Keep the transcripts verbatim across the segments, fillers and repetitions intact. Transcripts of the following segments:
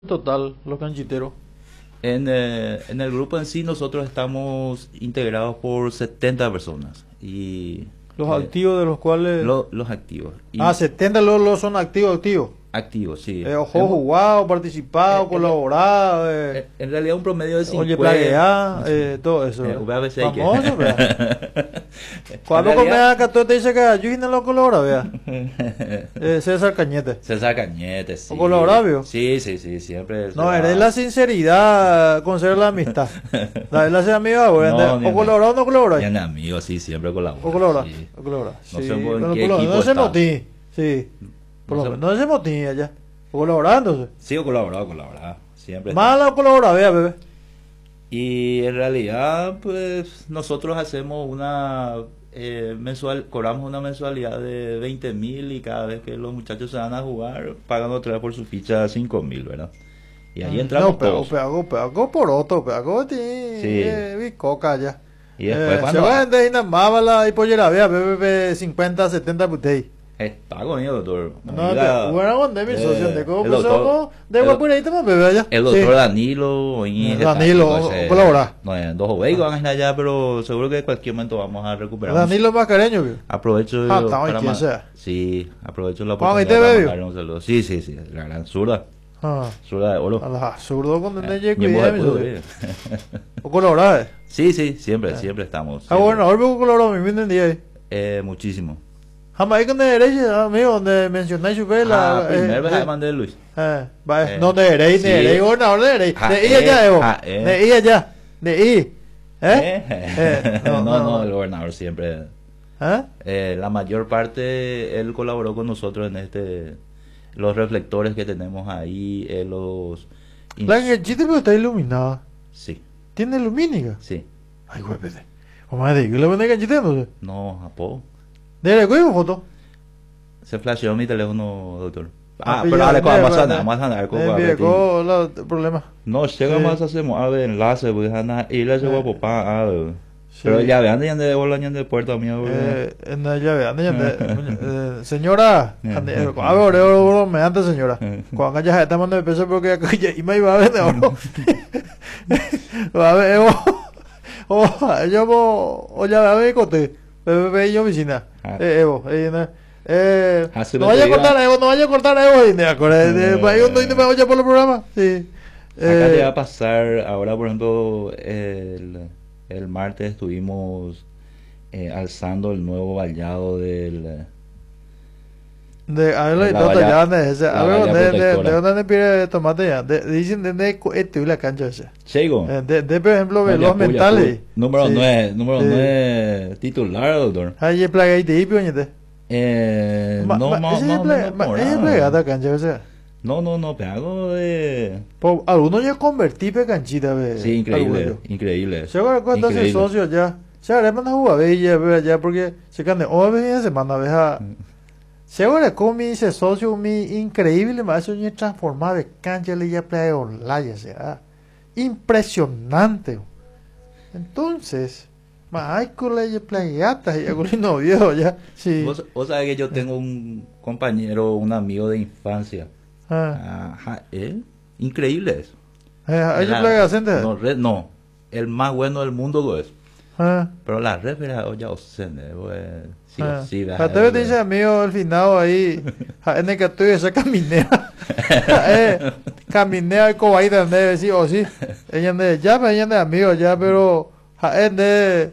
total los canchiteros? En, eh, en el grupo en sí nosotros estamos integrados por setenta personas y Los eh, activos de los cuales... lo- los activos. Y Ah, setenta los, los son activos, activos. activos, sí. Eh, ojo, Hemos- jugado, participado, eh, colaborado, eh, eh, en realidad un promedio de oye, cincuenta. plaguear, eh, todo eso. Eh, ¿verdad? V A B C hay que- Famoso, ¿verdad? En Cuando realidad- comes acá, tú te dice que yo no lo colabora, vea. Eh, César Cañete. César Cañete, sí. ¿O colaborabio? Sí, sí, sí, siempre. se No, va- eres la sinceridad, conserva la amistad. La verdad sea amiga, güey. No, ni O en- colaborar o no colaborar. Ya en amigos, sí, siempre colabora. O colaborar. Sí. O colaborar. No Sí, sé por pero qué por lo equipo menos se está. motí. Sí. Por No lo sé- menos se motí allá. O colaborar entonces. Sí, o colaborado, colaborado. Siempre. Mala o colaborar, vea, bebé. Y en realidad, pues nosotros hacemos una eh, mensual, cobramos una mensualidad de veinte mil y cada vez que los muchachos se van a jugar, pagan otra vez por su ficha cinco mil, ¿verdad? Y ahí entramos No, pero, todos. pero, pero, pero, por otro, pero, ti, Sí. eh, vi coca ya. Y después Eh, cuando se va a vender una mábala y pollera, vea, bebé, cincuenta, setenta putei. está conmigo, doctor. No, Mira, te bueno, de mi eh, socio, de cómo el doctor- somos de el- guapurita, más bebé allá. el Sí. doctor Danilo y Danilo, está- colabora. No, en dos juegos van a ir allá, pero seguro que en cualquier momento vamos a recuperar. Danilo Mascareño, viejo. Aprovecho Ah, yo estamos para aquí, ma- o sea. Sí, aprovecho la Juan, ¿y oportunidad te para bebió? mandarle un saludo. Sí, sí, sí, la gran zurda, Ah, zurda de oro. a los absurdos con Eh, tener ni que modo de cuidar, mi pudo, socio. eh. O colaborar, eh. Sí, sí, siempre, siempre estamos. Ah, siempre. bueno, ahora veo colaborar, me vienen día ahí. Eh, muchísimo. Jamás hay que de derecha, amigo, donde mencionáis su vela. Ah, primero vas a mandar Luis. Eh, va, Eh, no de Erey, sí. de Erey, gobernador de Erey. Ah, De I eh, allá, Evo. ah, eh. De I allá. De I. ¿Eh? Eh, Eh, no, no, no, no. el gobernador siempre. ¿Eh? Eh, la mayor parte, él colaboró con nosotros en este, los reflectores que tenemos ahí, eh, los... ins- La ganchita pero está iluminada. Sí, ¿Tiene lumínica? sí. Ay, güey, pete. O más de que le pone ganchita, entonces. No, apo. De Erey, güey, foto. Se flasheó mi teléfono, doctor. Ah, Ah, pues pero ya, dale, mira, vamos a mira, andar, vamos a andar. Eh, mire, con los problemas. No, llega Sí. más hacemos a ver enlace, pues anda, y le llevo a Eh. papá, ah, bebé. Sí. Pero ya vean, ya de bola, ya de puerta, mío, Eh, en la llave, ande, ande, eh, señora, Eh. ande, eh, a ver, ore, ore, ore, me anda, señora. Cuando ya estamos de peso porque ya y me iba a ver de oro. A ver, Evo, o yo mo, o ya ve cote, bebé yo oficina. Ah. Eh, Evo, eh, no, eh, Hace no lo vaya a que cortar diga. a Evo, no vaya a cortar a Evo, y me acordé de, Eh. ahí uno y no me oye por el programa, sí. Acá te va Eh, a pasar, ahora por ejemplo, el, el martes estuvimos eh, alzando el nuevo vallado del... de, a ver, La lo todo valla- ya, de ese, a la ver, valla de, de, protectora. de dónde pide tomate ya, de, dicen de, de, este, la cancha esa. Chego. Eh, De, de, por ejemplo, Puya, veloz puya, mentales. puya. Número Sí. nueve, número Sí. nueve titular, doctor. Ahí es plaga y te hipi, oñete. Eh, Ma- no, ma- más, ese más es o plaga- menos ma- por ese es ahí. plegada cancha, o sea. No, no, no, pero algo de... Po- Algunos ya convertí pe canchita, ve. Sí, increíble, algunos. increíble. Se ahora cuando hace Increíble. socio ya. Se ahora manda a jugar bella, ve allá, porque se cande, o ve en semana, ve a. Mm. Se ahora con mi ese socio, mi increíble, me hace un transformado de cancha, le ya playa online, o sea. Impresionante. Entonces, ma, hay con la playata, y con el novio, ya. Sí. Vos, vos sabés que yo tengo un compañero, un amigo de infancia. Ah. Ajá, ¿eh? Increíble eso. Eh, ¿Hay La- playa gente? No, re- no, el más bueno del mundo lo es. Ah. Pero la red era ya oscene, pues, sí Ah. o sí. A te dice amigo el finado ahí, ja, en el que estoy esa caminera, eh, caminera y cobaída, de sí o sí, ella de ya, pero ella de amigo ya, pero ja, es de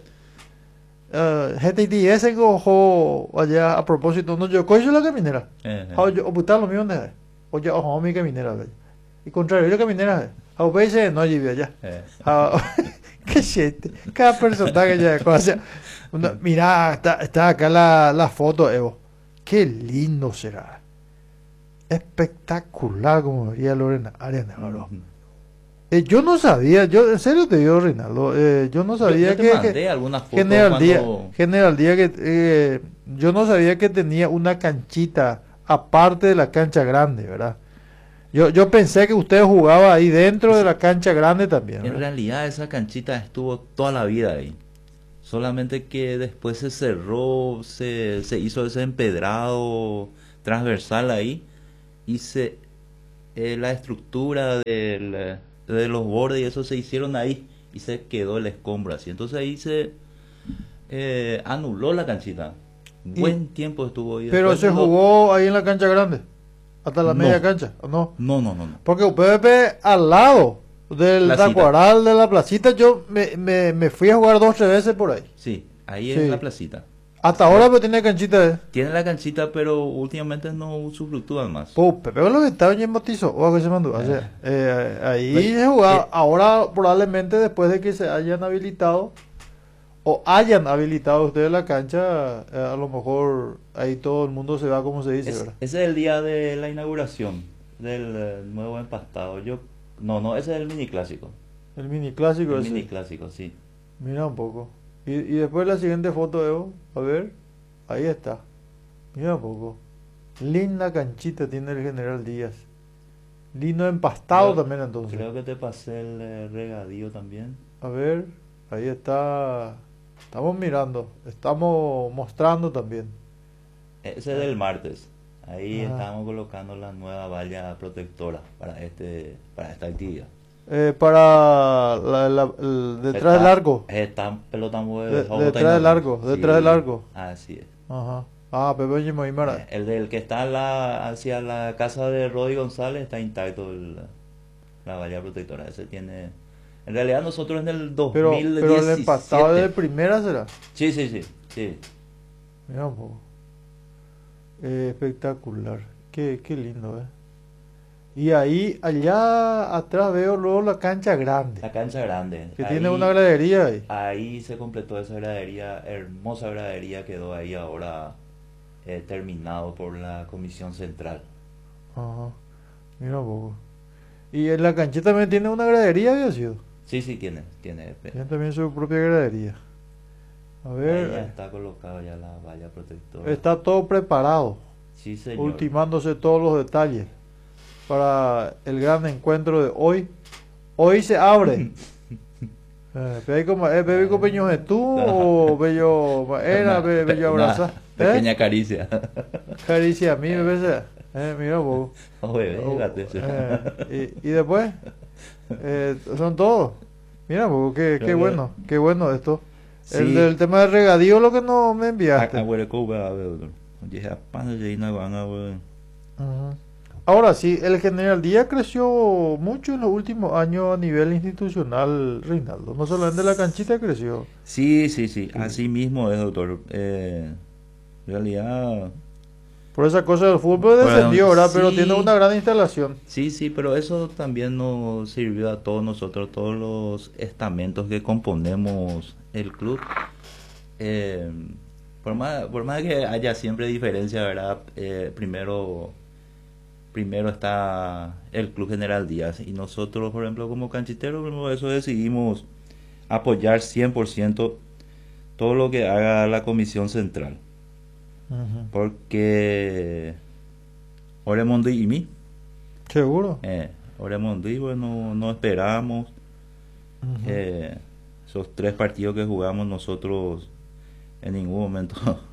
G T T S cojo allá a propósito, no yo cojo la caminera, Eh, ja, yo oputar lo mío de, oye, ojo mi caminera, ve. Y contrario, la caminera, a veces no lleve allá. eh. Ah, qué shit. Cada personaje ya de cosa. Una- mira, está, está acá la, la foto, Evo. Qué lindo será. Espectacular, como diría Lorena Arias Navarro. Eh, yo no sabía, yo en serio te digo, Reinaldo, eh, yo no sabía yo, yo te que, mandé que algunas fotos General Día, cuando- General Día que eh, yo no sabía que tenía una canchita aparte de la cancha grande, ¿verdad? Yo, yo pensé que usted jugaba ahí dentro de la cancha grande también. En ¿verdad? realidad esa canchita estuvo toda la vida ahí. Solamente que después se cerró, se, se hizo ese empedrado transversal ahí y se eh, la estructura del, de los bordes y eso se hicieron ahí y se quedó el escombro así. Entonces ahí se eh, anuló la canchita. Buen Y- tiempo estuvo ahí. pero Después se lo- jugó ahí en la cancha grande, hasta la No. media cancha, ¿o no? No, no, no, no. Porque U P V P al lado del Placita. Tacuaral de la placita, yo me, me, me fui a jugar dos o tres veces por ahí. Sí, ahí Sí. es la placita. Hasta ahora pues tiene canchita de... Tiene la canchita, pero últimamente no usufructúan más. Pues Pepe lo que estaba en Motizo, o que se mandó. O sea, eh, ahí Pues, se jugaba. eh. Ahora probablemente después de que se hayan habilitado o hayan habilitado ustedes la cancha, eh, a lo mejor ahí todo el mundo se va como se dice, Es- ¿verdad? ese es el día de la inauguración del eh, nuevo empastado. Yo, no, no, ese es el mini clásico. El mini clásico El ese. mini clásico, sí. Mira un poco. Y, y después la siguiente foto, Evo. A ver. Ahí está. Mira un poco. Linda canchita tiene el General Díaz. Lindo empastado Creo- también entonces. Creo que te pasé el eh, regadío también. A ver. Ahí está. Estamos mirando. Estamos mostrando también. Ese es del martes. Ahí Ajá. estamos colocando la nueva valla protectora para este para esta actividad. Eh, para la, la- el- detrás del Está- arco. Está pelotamo De- detrás del arco, detrás del arco. Así es. Ajá. Ah, Pepe y Moimara. Eh, El del que está la, hacia la casa de Rodi González está intacto el- la valla protectora. Ese tiene. En realidad nosotros en el Pero, dos mil diecisiete. pero el empastado de primera será. Sí, sí, sí, sí. Mira un poco. Eh, espectacular. Qué, qué lindo, eh. Y ahí, allá atrás veo luego la cancha grande. La cancha grande. Que Ahí- tiene una gradería ahí. Ahí se completó esa gradería, hermosa gradería quedó ahí ahora eh, terminado por la comisión central. Ajá. Mira un poco. Y en la cancha también tiene una gradería, había sido. Sí, sí, tiene, tiene. Tiene también su propia gradería. A Ahí ver, ya eh, está colocado ya la valla protectora. está todo preparado. Sí, señor. Ultimándose todos los detalles para el gran encuentro de hoy. Hoy se abre. Eh, ¿Ve como eh, bebé con peño de tú o bello era Una be- pe- bello una abraza? Pequeña ¿Eh? caricia. Caricia a mí, bebé. sea. Eh, mira vos. Oye, Oh, fíjate. eh, y, y después eh, son todos. Mira vos, qué, qué Creo que- bueno, qué bueno esto. El Sí. del tema del regadío lo que no me Ah, enviaste. ah, bueno, ¿cómo va a ver? Oye, ya pasa de ahí, no van a ver. Ujú. Ahora sí, el General Díaz creció mucho en los últimos años a nivel institucional, Reinaldo. No solamente la canchita creció. Sí, sí, sí, así mismo es, doctor. Eh, en realidad, Por esa cosa del fútbol Bueno, descendió, ¿verdad? Pero sí. tiene una gran instalación. sí, sí, pero eso también nos sirvió a todos nosotros, todos los estamentos que componemos el club. Eh, por más, por más que haya siempre diferencia, ¿verdad? Eh, primero, primero está el Club General Díaz y nosotros, por ejemplo, como canchiteros, por eso decidimos apoyar cien por ciento todo lo que haga la comisión central. Ujú. Porque Oremondo y mí, Seguro. eh, Oremondo y bueno, no esperábamos Ujú. eh, esos tres partidos que jugamos nosotros en ningún momento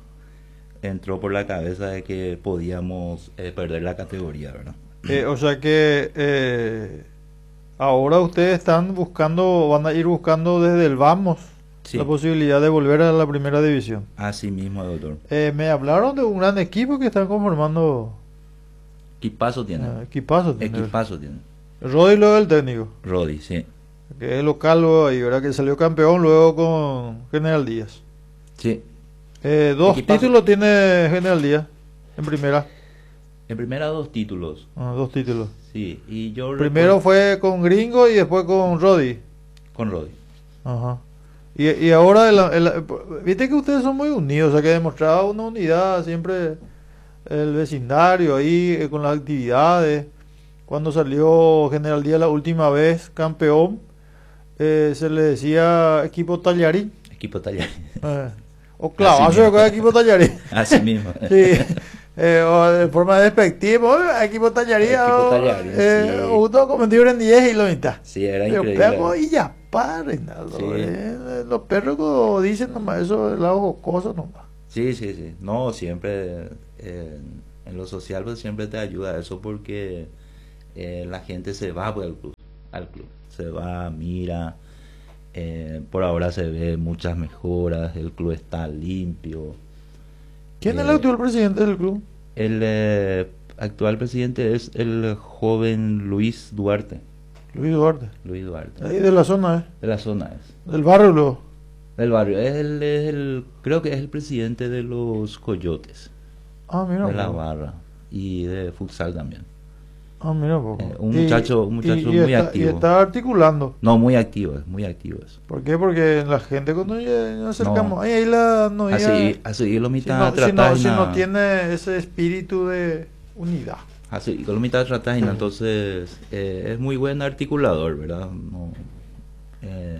entró por la cabeza de que podíamos eh, perder la categoría, ¿verdad? Eh, o sea que eh, ahora ustedes están buscando, van a ir buscando desde el Vamos Sí, la posibilidad de volver a la primera división. así mismo, doctor. Eh, me hablaron de un gran equipo que están conformando Equipazo tiene, eh, equipazo. tiene. equipazo tiene. Rodi lo del técnico, Rodi, sí, que es local luego ahí, ¿verdad? Que salió campeón luego con General Díaz. sí. Eh, dos Equipazo. títulos tiene General Díaz en primera. En primera dos títulos, Ah, dos títulos. sí, y yo Primero recuerdo- fue con Gringo y después con Rodi. con Rodi. Ajá. Y, y ahora, el- el- viste que ustedes son muy unidos, o sea que demostraba una unidad siempre el vecindario ahí eh, con las actividades. Cuando salió General Díaz la última vez campeón, eh, se le decía equipo tallarín. Equipo taller. Eh, o clavazo mismo. de cosa, equipo tallarín. Así mismo. Sí. Eh, o de forma despectiva, "Oye, equipo tallarín. Equipo o, tallarín, eh, sí. Justo cometido en diez y lo mitad. Sí, era Pero increíble. pego y ya para, Reinaldo. Sí. eh, los perros como dicen nomás eso del lado jocoso nomás. Sí, sí, sí. No, siempre eh, en lo social pues siempre te ayuda eso porque eh, la gente se va pues, al club, al club, se va, mira, eh, por ahora se ve muchas mejoras, el club está limpio. ¿Quién eh, es el actual presidente del club? El eh, actual presidente es el joven Luis Duarte. Luis Duarte. Luis Duarte. Ahí de la zona, ¿eh? De la zona es. Del barrio luego. Del barrio. Es el, es el, creo que es el presidente de los Coyotes. Ah, mira. De la poco. barra. Y de futsal también. Ah, mira. Poco. Eh, un Y- muchacho, un muchacho y- y muy está, activo. Y está articulando. No, muy activo es, muy activo es. ¿Por qué? Porque la gente cuando ya nos acercamos, No. ahí, ahí la no ya- Así, así lo si, mitad no, si, tratar no, si na- no tiene ese espíritu de unidad. así lo mitad tratar Sí. entonces eh, es muy buen articulador, ¿verdad? No, eh,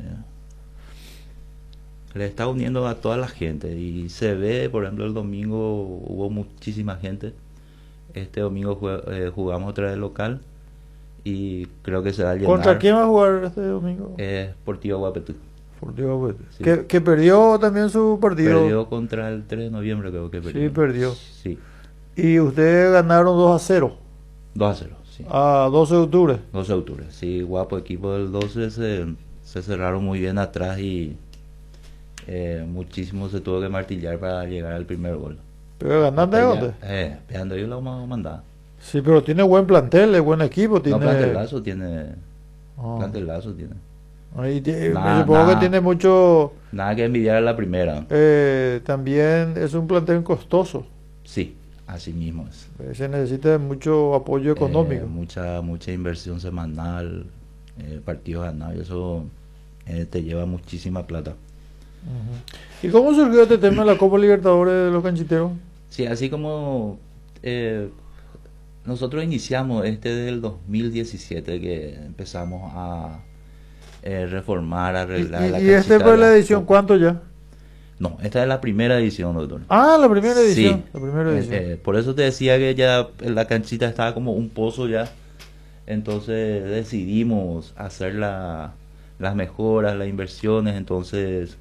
le está uniendo a toda la gente y se ve, por ejemplo, el domingo hubo muchísima gente. Este domingo jue- eh, jugamos otra vez local y creo que se va a llenar. ¿Contra quién va a jugar este domingo? Eh, Sportivo Guapetú. Sportivo Huete. Sí. Que, que perdió también su partido. Perdió contra el tres de noviembre, creo que perdió. Sí, perdió. Sí, Y ustedes ganaron dos a cero dos a cero, sí. a doce de octubre. doce de octubre, sí, guapo equipo del doce, se, se cerraron muy bien atrás y eh, muchísimo se tuvo que martillar para llegar al primer gol. Pero ganando de Ya, dónde? eh, pegando yo lo vamos a mandar. Sí, pero tiene buen plantel, es buen equipo. Tiene... No, plantelazo tiene, Ah. plantelazo tiene. Ahí tiene- Nah, supongo nah. que tiene mucho... Nada que envidiar a la primera. eh, también es un plantel costoso. Sí, así mismo es. Eh, Se necesita mucho apoyo económico. Eh, mucha, mucha inversión semanal, eh, partidos ganados, y eso eh, te lleva muchísima plata. Ujú. ¿Y cómo surgió este tema de la Copa Libertadores de los canchiteros? Sí, así como eh, nosotros iniciamos este del dos mil diecisiete que empezamos a eh, reformar, ¿Y, arreglar y- la y este canchita fue de la a edición poco. cuánto ya? No, esta es la primera edición, doctor. Ah, la primera edición. Sí, La primera eh, edición. eh, por eso te decía que ya la canchita estaba como un pozo ya. Entonces decidimos hacer la- las mejoras, las inversiones. Entonces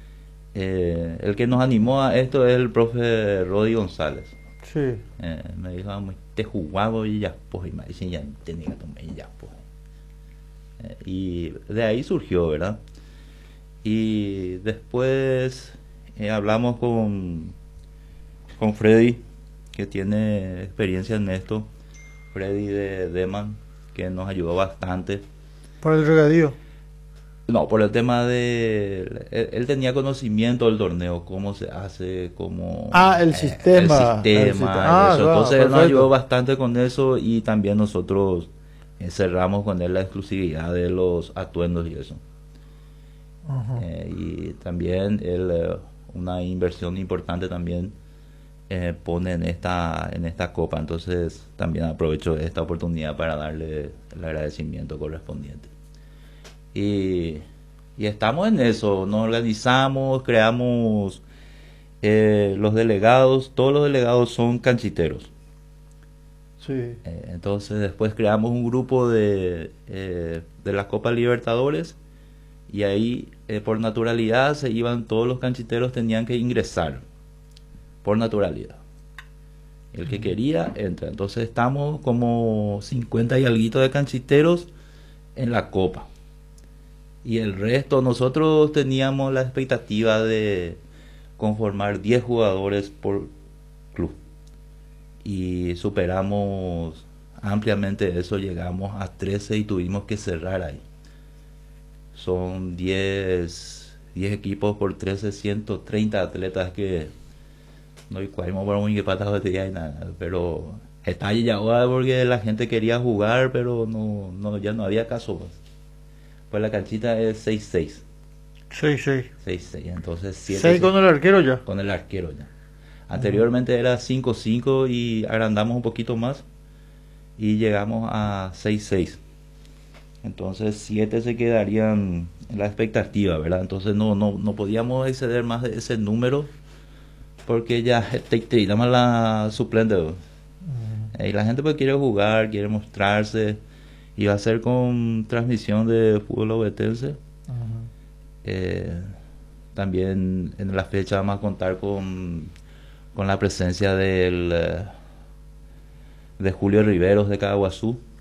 eh, el que nos animó a esto es el profe Rodi González. Sí. Eh, me dijo, "Vamos, te jugaba y ya, pues, y me dicen, ya tenía que tomar y ya, pues. Eh, y de ahí surgió, ¿verdad? Y después eh, hablamos con, con Freddy, que tiene experiencia en esto, Freddy de Deman, que nos ayudó bastante. Para el regadío. No, por el tema de... Él, él tenía conocimiento del torneo, cómo se hace, cómo... Ah, el eh, sistema, El el sistema, sistema. y Ah, eso. claro, Entonces él nos perfecto. ayudó bastante con eso y también nosotros eh, cerramos con él la exclusividad de los atuendos y eso. Ajá. Eh, y también él, eh, una inversión importante también eh, pone en esta, en esta copa. Entonces también aprovecho esta oportunidad para darle el agradecimiento correspondiente. Y, y estamos en eso, nos organizamos, creamos eh, los delegados, todos los delegados son canchiteros. Sí. Eh, entonces después creamos un grupo de, eh, de la Copa Libertadores y ahí eh, por naturalidad se iban todos los canchiteros, tenían que ingresar por naturalidad. El que quería entra. Entonces estamos como cincuenta y alguito de canchiteros en la Copa. Y el resto, nosotros teníamos la expectativa de conformar diez jugadores por club. Y superamos ampliamente eso, llegamos a trece y tuvimos que cerrar ahí. Son diez, diez equipos por trece, ciento treinta atletas que no hay cuál por muy que patas batería y nada, pero está allí ya ahora porque la gente quería jugar, pero no, no ya no había caso. Pues, pues la canchita es seis seis. seis seis. seis seis, entonces siete seis con el arquero ya. con el arquero ya. Anteriormente era cinco cinco y agrandamos un poquito más y llegamos a seis seis. Entonces siete se quedarían en la expectativa, ¿verdad? Entonces no no no podíamos exceder más de ese número porque ya te, te llama la suplente. Ujú. Y la gente pues quiere jugar, quiere mostrarse y va a ser con transmisión de fútbol obetense. Ujú. Eh, también en la fecha vamos a contar con, con la presencia del eh, de Julio Riveros de Caguazú,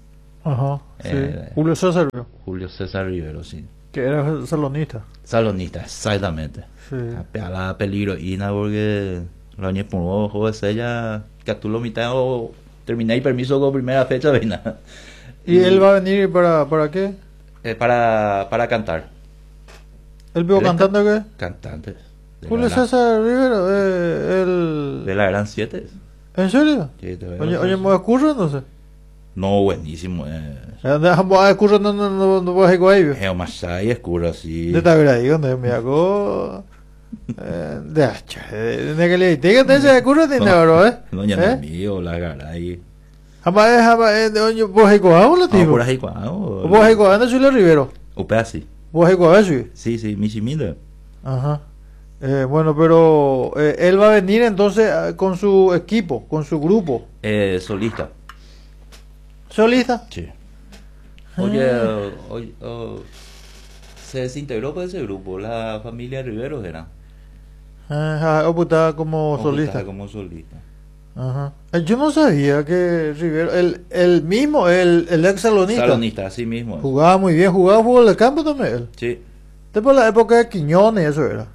Ajá, sí. Eh, Julio César, Julio César Rivero, sí. que era salonista. Salonista, exactamente. Sí. A la peligro Ina porque lo años por ojo es ella que tú lo mitad o terminé y permiso con primera fecha venga. ¿Y, ¿Y él va a venir para, para qué? Eh, para, para cantar. ¿El vivo cantante qué? Cantante. Julio César Rivero, eh, el... De la Gran siete. ¿En serio? Sí, te Oye, oye, ¿me escurre entonces? No, buenísimo. Eh. ¿Dónde escurre no no no no vas a ir ahí? Es más ahí escuro así. ¿De está ahí donde me hago? De hecho, de que le diga que se escurre de negro, ¿eh? No, ya no es mío, la garay. Jamás es jamás es de oye, vos hay coado la tipo. Por ahí coado. Vos hay coado, Julio Rivero. O así. Vos hay coado, sí. Sí, sí, Michimida. Ajá. Eh, bueno, pero eh, él va a venir entonces eh, con su equipo, con su grupo. Eh, solista. ¿Solista? Sí. Oye, ah. oye oh, se desintegró con ese grupo, la familia Rivero era. Ajá, o puta como solista. como solista. Ajá. Yo no sabía que Rivero, el, el mismo, el, el ex salonista. Salonista, así mismo. Jugaba muy bien, jugaba fútbol de campo también él. Sí. Después de la época de Quiñones, eso era.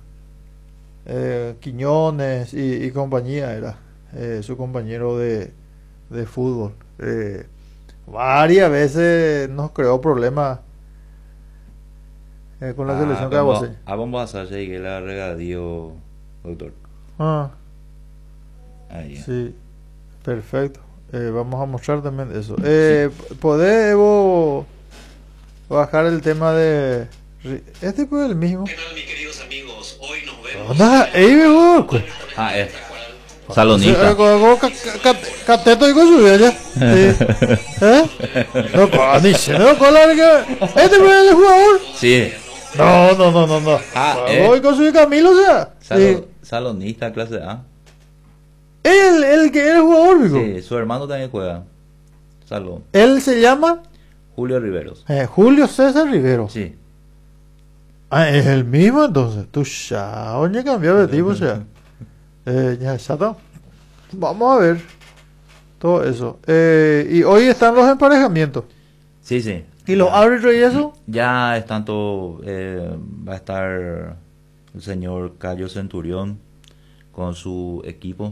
Eh, Quiñones y, y compañía era eh, su compañero de, de fútbol. Eh, varias veces nos creó problemas eh, con la ah, selección caguaseña. Ah, vamos a hacer que la regadío, doctor. Ah, ahí. Sí, perfecto. Eh, vamos a mostrar también eso. Eh, sí. ¿Podés, Evo, bajar el tema de... Este fue el mismo. ¿Qué tal, mis queridos amigos? Hoy nos vemos. ¿Dónde? ¡Ey, Evo! Ah, es. Salonista. Cateto y con su vida. ¿Eh? No, ni se me colar que. ¿Este fue el jugador? Sí. No, no, no, no, no. Ah, Voy con su Camilo, o sea. Salo, sí. Salonista, clase A. ¿El, el que era el jugador, Vico? Sí, su hermano también juega. Salón. ¿Él se llama? Julio Riveros. Eh, Julio César Rivero. Sí. Ah, es el mismo entonces. Tú ya, oye, cambió de tipo, o sea. Eh, ya está. Vamos a ver todo eso. Eh, y hoy están los emparejamientos. Sí, sí. ¿Y los árbitros y eso? Ya están todo. Eh, va a estar el señor Cayo Centurión con su equipo.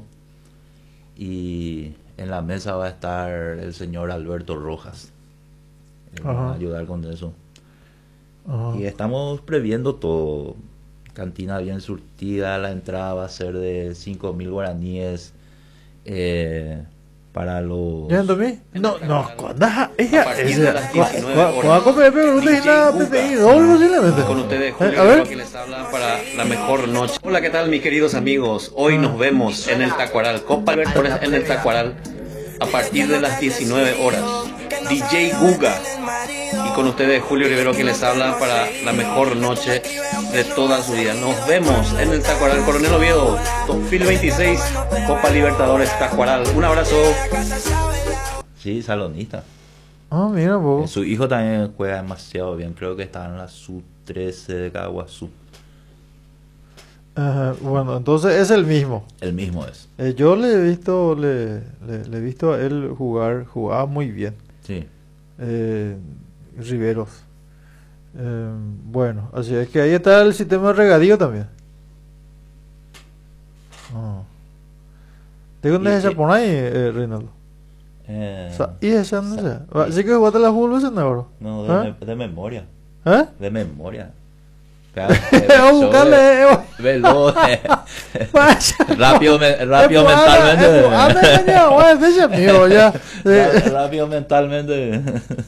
Y en la mesa va a estar el señor Alberto Rojas. Él va a ayudar con eso. Ajá. Y estamos previendo todo. Cantina bien surtida, la entrada va a ser de cinco mil guaraníes eh, para los... ¿Ya entendí? No, no, ¿cuándo? Ella... ¿Cuándo comer pero no te nada posiblemente? Con ustedes, Julio, a ver. Que les habla para la mejor noche. Hola, ¿qué tal, mis queridos amigos? Hoy nos vemos en el Tacuaral, Copa Libertadores en el Tacuaral, a partir de las diecinueve horas. D J Guga. Y con ustedes, Julio Rivero, que les habla para la mejor noche de toda su vida. Nos vemos en el Tacuaral, Coronel Oviedo, dos mil veintiséis, Copa Libertadores Tacuaral. Un abrazo. Sí, salonista. Ah, mira vos. Su hijo también juega demasiado bien. Creo que está en la sub trece de Caguazú. Uh, bueno, entonces es el mismo. El mismo es. Eh, yo le he visto, le, le, le he visto a él jugar, jugaba muy bien. Sí. Eh, Riveros. Eh, bueno, así es que ahí está el sistema de regadío también. Oh. ¿De dónde es ese por ahí, eh, Reinaldo? Eh, Sa ¿Y ese dónde sea? ¿Sí que jugaste la fútbol ese negro? No, de, ¿Eh? me, de memoria. ¿Eh? De memoria. Vamos a buscarle. Veloz. Rápido, me, rápido mentalmente. Rápido mentalmente.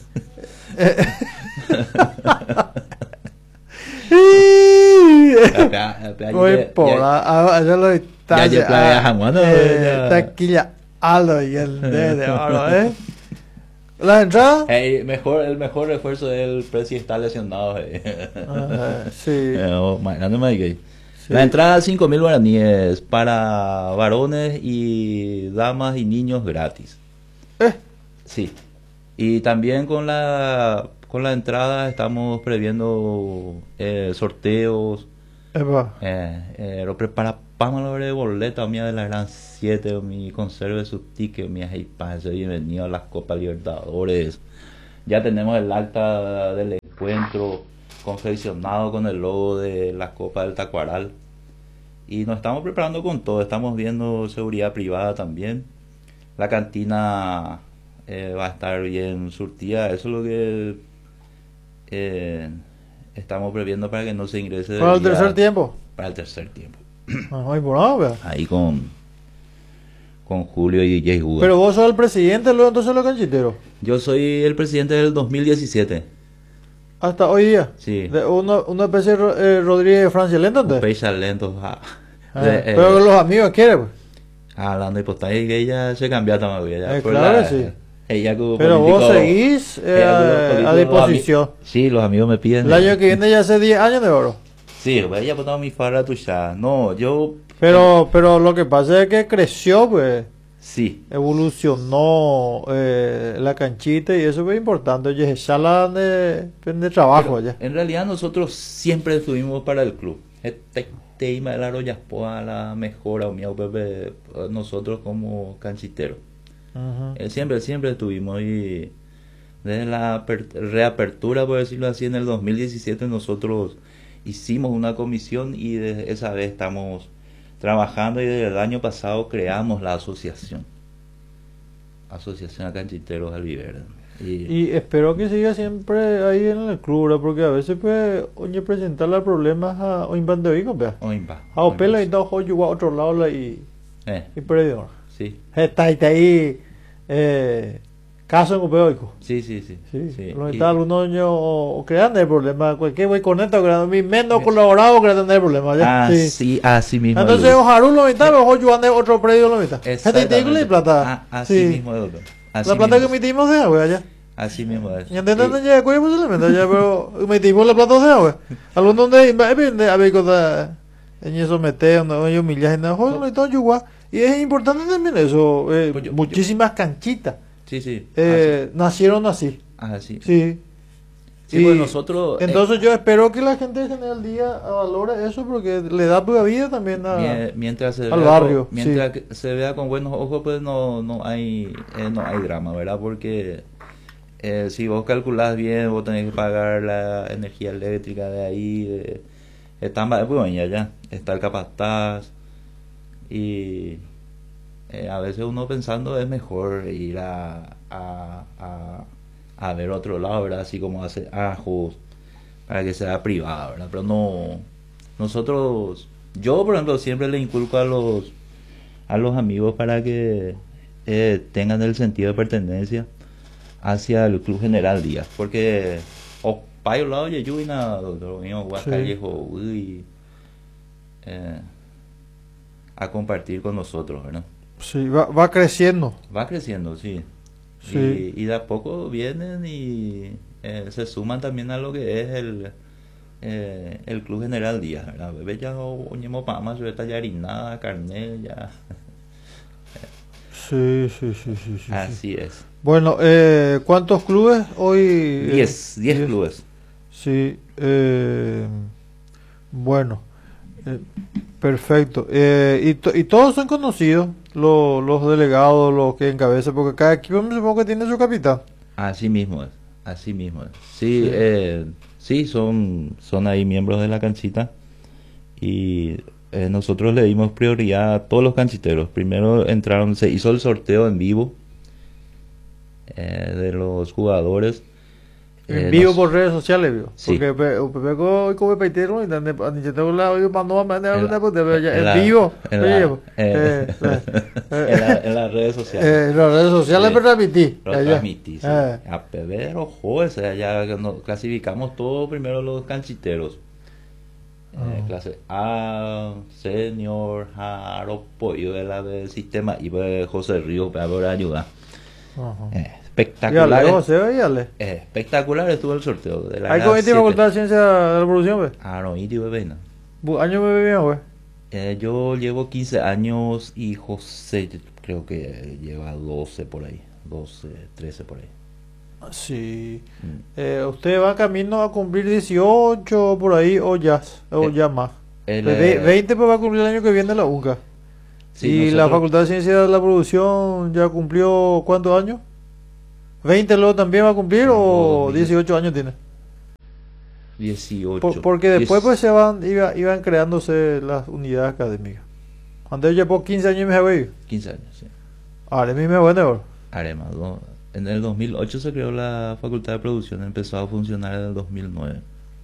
Voy por allá lo está. Ya ya taquilla alo y el de ahora, ¿eh? ¿La entrada? Hey, mejor, el mejor refuerzo del Presi está lesionado. Hey. Uh, sí. Eh, oh, sí. La entrada cinco mil guaraníes para varones y damas y niños gratis. ¿Eh? Sí. Y también con la con la entrada estamos previendo eh, sorteos. Epa. Eh, eh, lo prepara Pámalo de boleta mía de la Gran siete, mi conserve su ticket, mi ahí bienvenido a las Copas Libertadores. Ya tenemos el acta del encuentro confeccionado con el logo de la Copa del Tacuaral. Y nos estamos preparando con todo. Estamos viendo seguridad privada también. La cantina eh, va a estar bien surtida. Eso es lo que eh, estamos previendo para que no se ingrese. ¿Para el bebida- tercer tiempo? Para el tercer tiempo. No hay por nada, vea. Ahí con, con Julio y D J Hugo. Pero vos sos el presidente, luego entonces los canchiteros. Yo soy el presidente del dos mil diecisiete. Hasta hoy día. Sí. De uno, una especie de Ro- eh, Rodríguez de Francia Lento, entonces. Pecha lento. ah. Ah, De- eh, pero los amigos quieren, pues. Hablando de postal, que ella se cambió todavía. Ya, Eh, por claro la- que sí. Ella como Pero vos político- seguís eh, ella como a, político, a los disposición. ami- Sí, los amigos me piden. El año que viene ya hace diez años de oro. Sí, pues ella botó mi farra tuya. No, yo. Pero, pero lo que pasa es que creció, pues. Sí. Evolucionó eh, la canchita y eso es importante. Oye, sala de, de trabajo Pero, allá. en realidad nosotros siempre estuvimos para el club. Este tema de la Royaspoa, la mejora, o miau, Pepe, nosotros como canchiteros. Ujú. Eh, Siempre, siempre estuvimos y desde la aper- reapertura, por decirlo así, en el dos mil diecisiete nosotros hicimos una comisión y desde esa vez estamos trabajando y desde el año pasado creamos la asociación. Asociación de Canchiteros Alviverde. Y, Y espero que siga siempre ahí en el club, ¿verdad? Porque a veces pues, oye, presentarle problemas a o invante hoy, vea. Oimpa, A o pela y Oimpa. da ojo a otro lado la y Eh, y perdió. sí, Está ahí, está ahí, eh, caso en Upeoico. sí, sí, sí. Sí, sí. lo Y- está algunos años o, o creando el problema, cualquier güey con esto, creando mi menos colaborado creando el problema, ¿ya? Así, sí, así mismo. Entonces, Luis. ojalá lo mitad, mejor yo ande otro predio lo mitad. Gente, y Exactamente. plata. Ah, así Sí. mismo, doctor. Así La plata que mismo. emitimos de agua, allá. Así mismo es. Y entienden, Y- ya, cuál posiblemente, ya, pero emitimos la plata de agua. Algunos de ahí, a ver, cosas, en eso meten, no hay humillaje, no, joder, no hay yuguá. Y es importante también eso, eh, Pues yo- muchísimas canchitas Sí, sí. eh, nacieron así. Así. así. Sí. Sí, Y pues nosotros. eh, entonces yo espero que la gente en el día valore eso porque le da pura vida también a... mie- mientras se al vea barrio, con, mientras que se vea con buenos ojos, pues no, no hay eh, no hay drama, ¿verdad? Porque eh, si vos calculás bien, vos tenés que pagar la energía eléctrica de ahí, de, está más bueno, ya, ya, está el capataz y eh, a veces uno pensando es mejor ir a, a, a, a ver otro lado, ¿verdad? Así como hace ajos para que sea privada, ¿verdad? Pero no, nosotros, yo por ejemplo siempre le inculco a los a los amigos para que eh, tengan el sentido de pertenencia hacia el Club General Díaz, porque o payo lado de Yuyina, doctor mío, Guacayejo, uy, eh, a compartir con nosotros, ¿verdad? Sí, va, va creciendo. Va creciendo, sí. Sí. Y, y de a poco vienen y eh, se suman también a lo que es el eh, el Club General Díaz, ¿verdad? Bebé ya oñemo pama, sobre esta yarinada, carnet, ya. Sí, sí, sí, sí, sí, sí. Así es. Bueno, eh, ¿cuántos clubes hoy? eh, Diez, diez clubes. Sí, eh, bueno, eh, perfecto. Eh, y, to- y todos son conocidos, lo- los delegados, los que encabezan, porque cada equipo me supongo que tiene su capitán. Así mismo es, así mismo es. Sí, Sí. eh, sí, son, son ahí miembros de la canchita y eh, nosotros le dimos prioridad a todos los canchiteros. Primero entraron, se hizo el sorteo en vivo eh, de los jugadores. En Eh, vivo nos- por redes sociales, vio. Sí. Porque pe- o pepe co- como peitero y donde ni tengo la oye mandó a mandar En una la- puta, pero ya- en la- en vivo. en oye, la- eh, eh, eh, en la- en las redes sociales. eh, en las redes sociales Sí. me transmití. Lo allá. transmití, sí. Eh, A Peber, ojo, o sea, ya que nos clasificamos todos primero los canchiteros. Eh, Ah. clase A, Senior, Jaro, Pollo de la del sistema y pues, José Ríos para poder ayudar. ajá. Eh, Dígale, espectacular. José, dígale. eh, espectacular estuvo el sorteo. De la Hay grada comité de siete. facultad de ciencia de la evolución, pues. Ah, no, y digo, ven, Bu- Año me bien, güey. eh, yo llevo quince años y José yo creo que lleva doce por ahí. doce, trece por ahí. Sí. Mm. Eh, ¿usted va camino a cumplir dieciocho por ahí o ya? O Eh, ya más. El, Pues ve- eh, veinte pues va a cumplir el año que viene la UNCA. sí, y la nosotros- Facultad de Ciencias de la Producción ya cumplió ¿cuántos años? ¿veinte luego también va a cumplir No, o dos mil. dieciocho años tiene? dieciocho. Por- porque después Diez- pues se van, iba- iban creándose las unidades académicas. Cuando yo llevo quince años me voy. quince años, sí. Ahora mismo me voy de oro. Arema, do- en el dos mil ocho se creó la Facultad de Producción, empezó a funcionar en el dos mil nueve.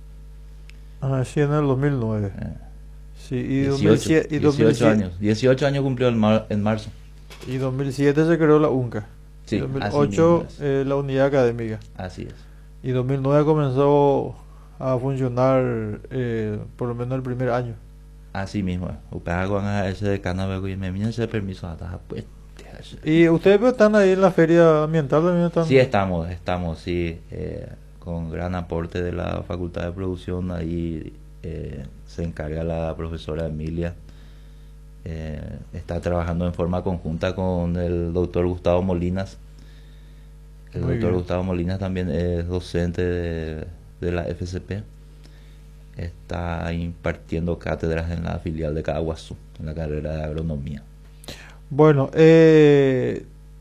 Ah, sí, en el dos mil nueve. Eh, Sí, y dieciocho, dos mil siete, y dieciocho dos mil siete años. dieciocho años cumplió en, mar- en marzo. y dos mil siete se creó la UNCA. Sí, En dos mil así ocho mismo es. eh, la unidad académica. Así es. Y dos mil nueve comenzó a funcionar eh, por lo menos el primer año. Así mismo. Upea con ese de cannabis y me viene ese permiso hasta pues. ¿Y ustedes pues, están ahí en la feria ambiental también? Están? Sí, estamos, estamos, sí, eh, con gran aporte de la Facultad de Producción. Ahí eh, se encarga la profesora Emilia. Eh, está trabajando en forma conjunta con el doctor Gustavo Molinas. El Muy doctor bien. Gustavo Molinas también es docente de, de la F C P. Está impartiendo cátedras en la filial de Caguazú, en la carrera de agronomía. Bueno, eh,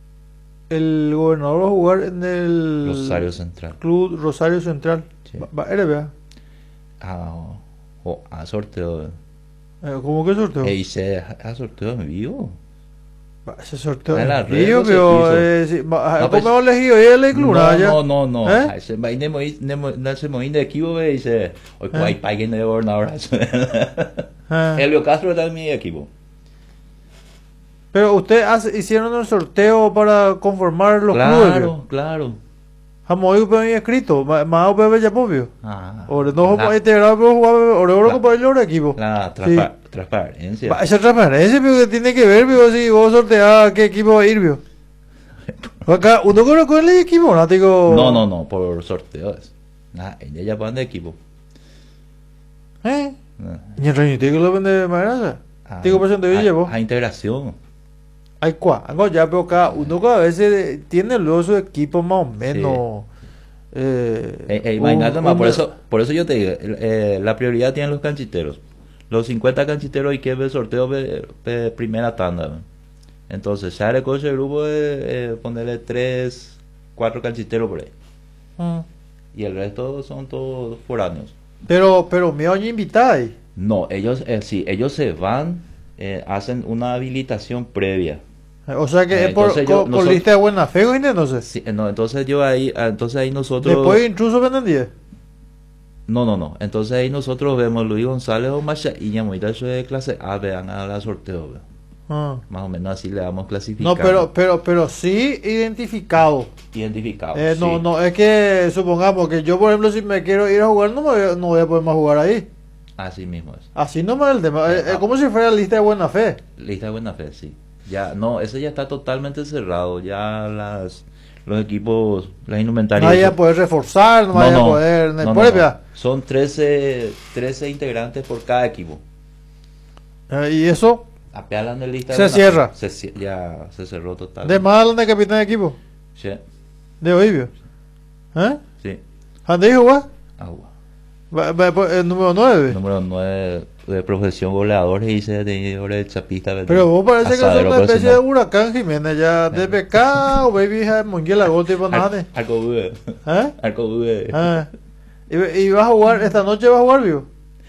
el gobernador va a jugar en el Rosario Central. Club Rosario Central. Sí. Va, va, eres, vea. Ah, oh, a sorteo. Eh, ¿Cómo que sorteo? E hice a sorteo en vivo. Va, ese sorteo. En la es red mío, no se pero, quiso. eh, sí, va, No, ¿cómo pues- hemos elegido? ¿Y el club? No, ya? no, no, no. ¿Eh? Ay, se me nemo nemo se mo na se mo de equipo ve dice, hoy ¿Eh? hay paguen de gobernador. Ah. Elio Castro está en mi equipo. Pero ustedes hicieron un sorteo para conformar los clubes. Claro, claro. Vamos a ir para escrito, más o menos ya popio. Ah, Ahora no vamos a la, integrar, pero jugar, ahora ahora La- como el otro equipo. la Sí. transpa- transparencia. Va, esa transparencia, pero que tiene que ver, pero si vos sorteás qué equipo va a ir, vio. Acá, uno con con el equipo, ¿no? Digo, No, no, no, por sorteos. Nah, ella ya van de equipo. ¿Eh? Nah. ¿Y el reino tiene que lo vende más? Ah, Digo, por ciento yo a- llevo. A integración. Hay cuá, algo ya, pero cada uno cada vez eh, tiene luego su equipo más o menos. Eh, Eh, eh, un- imagínate más, un- por eso, por eso yo te digo, el- eh, la prioridad tienen los canchiteros. Los cincuenta canchiteros hay que ver sorteo de, de primera tanda. ¿no? Entonces, se hará con ese grupo de eh, ponerle tres, cuatro canchiteros por ahí. Mm. Y el resto son todos foráneos. Pero, pero me oye invitar. No, ellos, eh, sí, ellos se van, eh, hacen una habilitación previa. O sea que Eh, es por, entonces yo- con, con nosotros- lista de buena fe, ¿o entonces? Sí, eh, no, entonces yo ahí, ah, entonces ahí nosotros... Después intruso venden diez. No, no, no. Entonces ahí nosotros vemos Luis González o Macha y Yamuita, eso es de clase A, vean a la sorteo. ¿ve? Ah. Más o menos así le damos clasificado. No, pero, pero, pero sí identificado. Identificado. Eh, no, sí. no, es que supongamos que yo, por ejemplo, si me quiero ir a jugar, no, me voy, no voy a poder más jugar ahí. Así mismo es. Así no me es el tema. Eh, Es, es ah. como si fuera lista de buena fe. Lista de buena fe, sí. Ya, no, ese ya está totalmente cerrado. Ya las los equipos, las No indumentarias. vaya a poder reforzar, no vaya a poder. no, no, Después, no. vea. Son trece, trece integrantes por cada equipo. Eh, y eso, Apealan de lista. Se de buena cierra. fe. Se, cie- ya se cerró total. de más de capitán de equipo. Sí, De Oibio. ¿Eh? sí. ¿Dónde dijo, va? Agua. Va- va- pues, El número nueve. Número nueve de profesión goleador y dice de hora de chapista. Pero vos parece que sos asadero una especie de profesional. huracán Jiménez ya. De P K o baby hija de Monguela, gol tipo nada. Ar- Arco Bue. ¿Eh? Arco Bue. Ah. ¿Y, y vas a jugar, esta noche vas a jugar, vivo?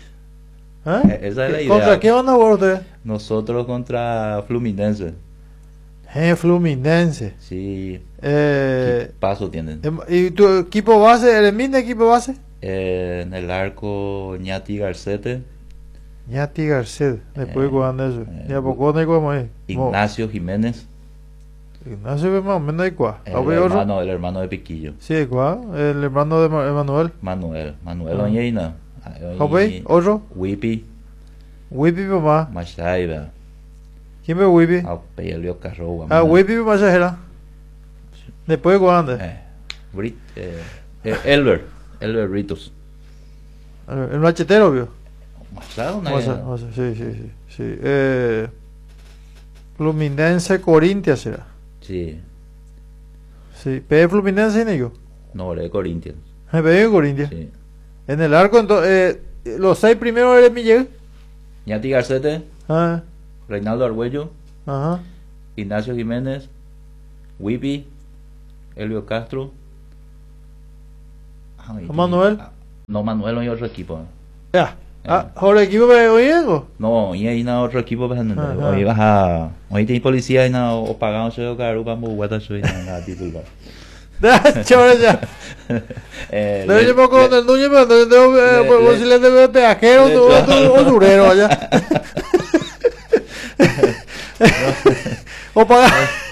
Eh, ¿Eh? esa es la idea. ¿Contra quién van a jugar ustedes? Nosotros contra Fluminense. Eh, Fluminense. Sí. Eh, Paso tienen. em- ¿Y tu equipo base, eres min de equipo base? Eh, en el arco Ñati Garcete, Ñati Garcet, después Eh, juegan eso. eh, Ya poco no hay como ahí. Ignacio Jiménez, Ignacio ve más o menos hay cuá. el ¿A ver otro? hermano, el hermano de Piquillo. Sí, hay cuá. El hermano de Ma- Emanuel. Manuel, Manuel Ah. Oñeina. ¿A ver? ¿Otro? Wipi, Wipi mamá. Machaiba, ¿Quién ve Wipi? Pelio Carroa. Ah, Wipi mamá se era. Después juegan. Eh, Brit, eh, eh, Elber, Elber Ritos. El machetero, vio. Machado, una Vamos a- vamos a- Sí, sí, sí. sí. Eh, Fluminense Corintia será. Sí, Sí. P Fluminense y yo. no, de Corinthians. Me pedí en Corintia. Sí. En el arco, entonces, eh, los seis primeros eres Miguel. Ñati Garcete, Ah, Reinaldo Argüello, ajá. Ignacio Jiménez, Wipi, Elvio Castro. Ay, Manuel. ah, no, Manuel no hay otro equipo. Ya. Eh. Ah, ¿ahora equipo de hoy algo? No, y hay na otro equipo pues no. Ajá. Hoy vas a hoy tiene policía y na o pagamos yo caro vamos guata soy na titular. Chévere ya. Eh, No, le- yo me acuerdo le- del Núñez, pero no tengo le- por le- si le debe peajero le- o durero allá. O pagar.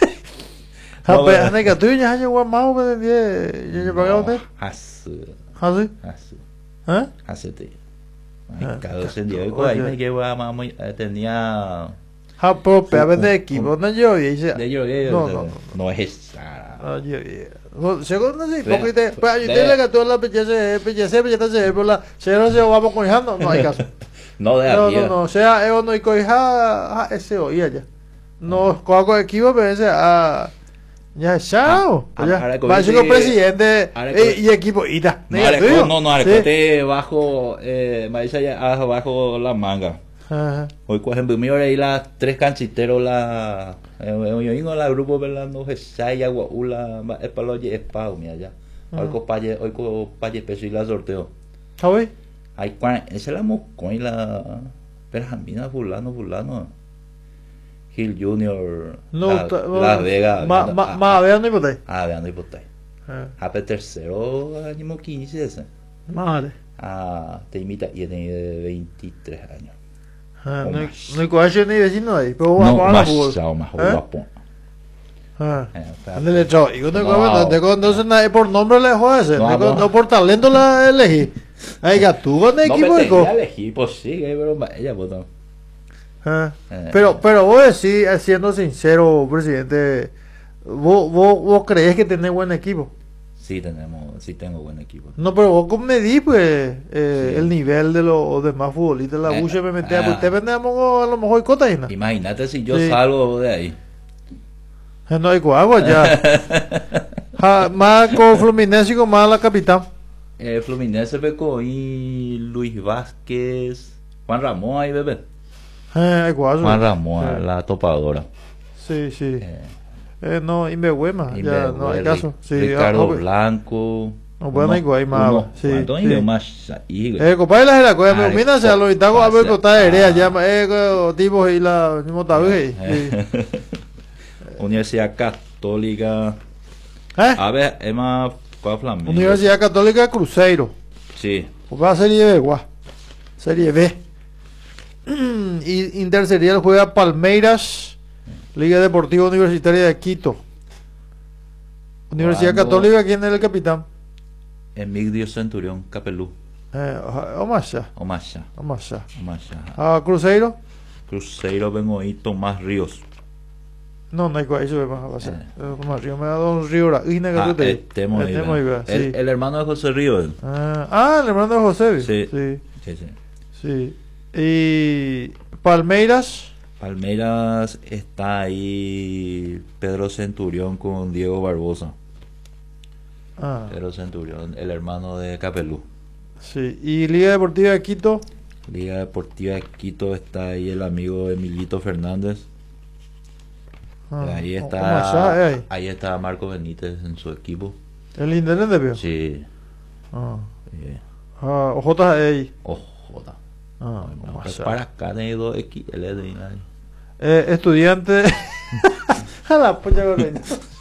No, Ah, pero- pero anda que tú ya llegó más o menos diez. Ya llegó a usted. Hace, ¿Ah, sí? hace, ¿Eh? hace te. Ah, Ay, cada dos en día. oye. Ahí me llevo a mamá, eh, tenía Ah, pero pero a Un- veces de un- equipo no yo y dice. de yo, de yo, No, de- no, no. no es esa. Ah, yo, yo. Segundo sí, Vea, porque te, pues, yo vea. te le gato la pellece, pellece, pellece, se por la, se no se vamos coijando, no hay caso. No de No, aquí. no, no, sea, yo no hay coija, ese oía ya. No, cojo equipo, pero ese, ah, ya, chao. Ah, Ya, ahora que va a ser dice- presidente ahora eh, que- y equipo, ida. No, Diga ahora- tuyo. no, no, ahora Sí. que te bajo, eh, me dice allá abajo la manga. Ajá. Hoy, por ejemplo, mira ahí las tres canchiteros, la. Eh, yo vengo la grupo, ¿verdad? No sé, Saya, Guaula, es para los espagos, mira ya. Hoy Mm. con paye, hoy con paye peso y la sorteo. ¿Sabes? Hay cuarenta, esa es la moscón y la. Perjamina, fulano, fulano. Gil Junior, No, la, ta- Las Vegas. Ma, ma, ma, vean, no importa. Ah, vean, no importa. Ah, Hape tercero, año quince ese. madre. Ah, te imita y tiene veintitrés años. Ah, O no hay, más. no hay colegio ni vecino ahí, pero No, vamos a la más, fútbol. chao, más, ¿Eh? guapo. Ah. Eh, espera, Ándale, chao. Y cuando No. cuando- de cuando se na- por nombre le jode No, no, no. no por talento la elegí. Ay, que tú con el No equipo me de co- tenía elegir, pues sí, que pero ma- ella votó. Ah. Eh. Pero, pero vos decís, eh, siendo sincero, presidente, vos, vos, vos crees que tenés buen equipo. Sí tenemos, sí tengo buen equipo. No, pero vos medís pues eh, Sí. el nivel de los demás futbolistas. La Eh, bucha me metía, ah. pues usted vendemos a lo mejor cota y nada. Imagínate si yo Sí. salgo de ahí. Eh, No hay agua ya. Ja, más con Fluminense y con más la capitán. Eh, Fluminense Beco y Luis Vázquez, Juan Ramón ahí, bebé. Eh, hay guaso. Juan Ramón, Eh, la topadora. Sí, sí. Eh, Eh, no, Imbehuema, y ya me- no hay Ri- caso. Sí, Ricardo ah, ok. Blanco. No, bueno, hay guay, más, uno- sí, ¿cuántos sí. hay más ahí, güey? Eh, compadre, la la cosa, Ah, me mira, se lo itago a ver pasa- cota de herea, ah. ya, eh, co- tipo y la mismo tabi. Eh. Universidad Católica. ¿Eh? A ver, es más, ¿cuál Flamengo? Universidad Católica de Cruzeiro. Sí. Va a Serie B, guau. Serie B. Y Interserial juega Palmeiras, Liga Deportiva Universitaria de Quito. Universidad Jugando- Católica, ¿quién es el capitán? Emigdio Centurión, Capelú. Eh, Omasha. Omasha. Omasha. Omasha. Ah, Cruzeiro. Cruzeiro Bengoí, Tomás Ríos. No, no hay cual, eso es más va a ser. Eh. Eh, Tomás Río me ha dado un río, la Ina que Ah, tú te- eh, Temo Eh, ahí, Temo ahí, ¿verdad? va, sí. el, el hermano de José Ríos. Ah, ah, el hermano de José. Sí. Sí, Sí, sí. sí. Y Palmeiras. Palmeiras está ahí Pedro Centurión con Diego Barbosa. Ah, Pedro Centurión, el hermano de Capelú. sí. Y Liga Deportiva de Quito. Liga Deportiva de Quito está ahí el amigo Emilito Fernández. Ah, ahí Omasha, está eh, ahí. ahí está Marco Benítez en su equipo. El intendente, veo. Sí. Ah, eh, ah, O J ahí. oh, joda. Ah, No, Omasha. para acá de dos X L de nadie. Eh, estudiante. A la polla gorreña.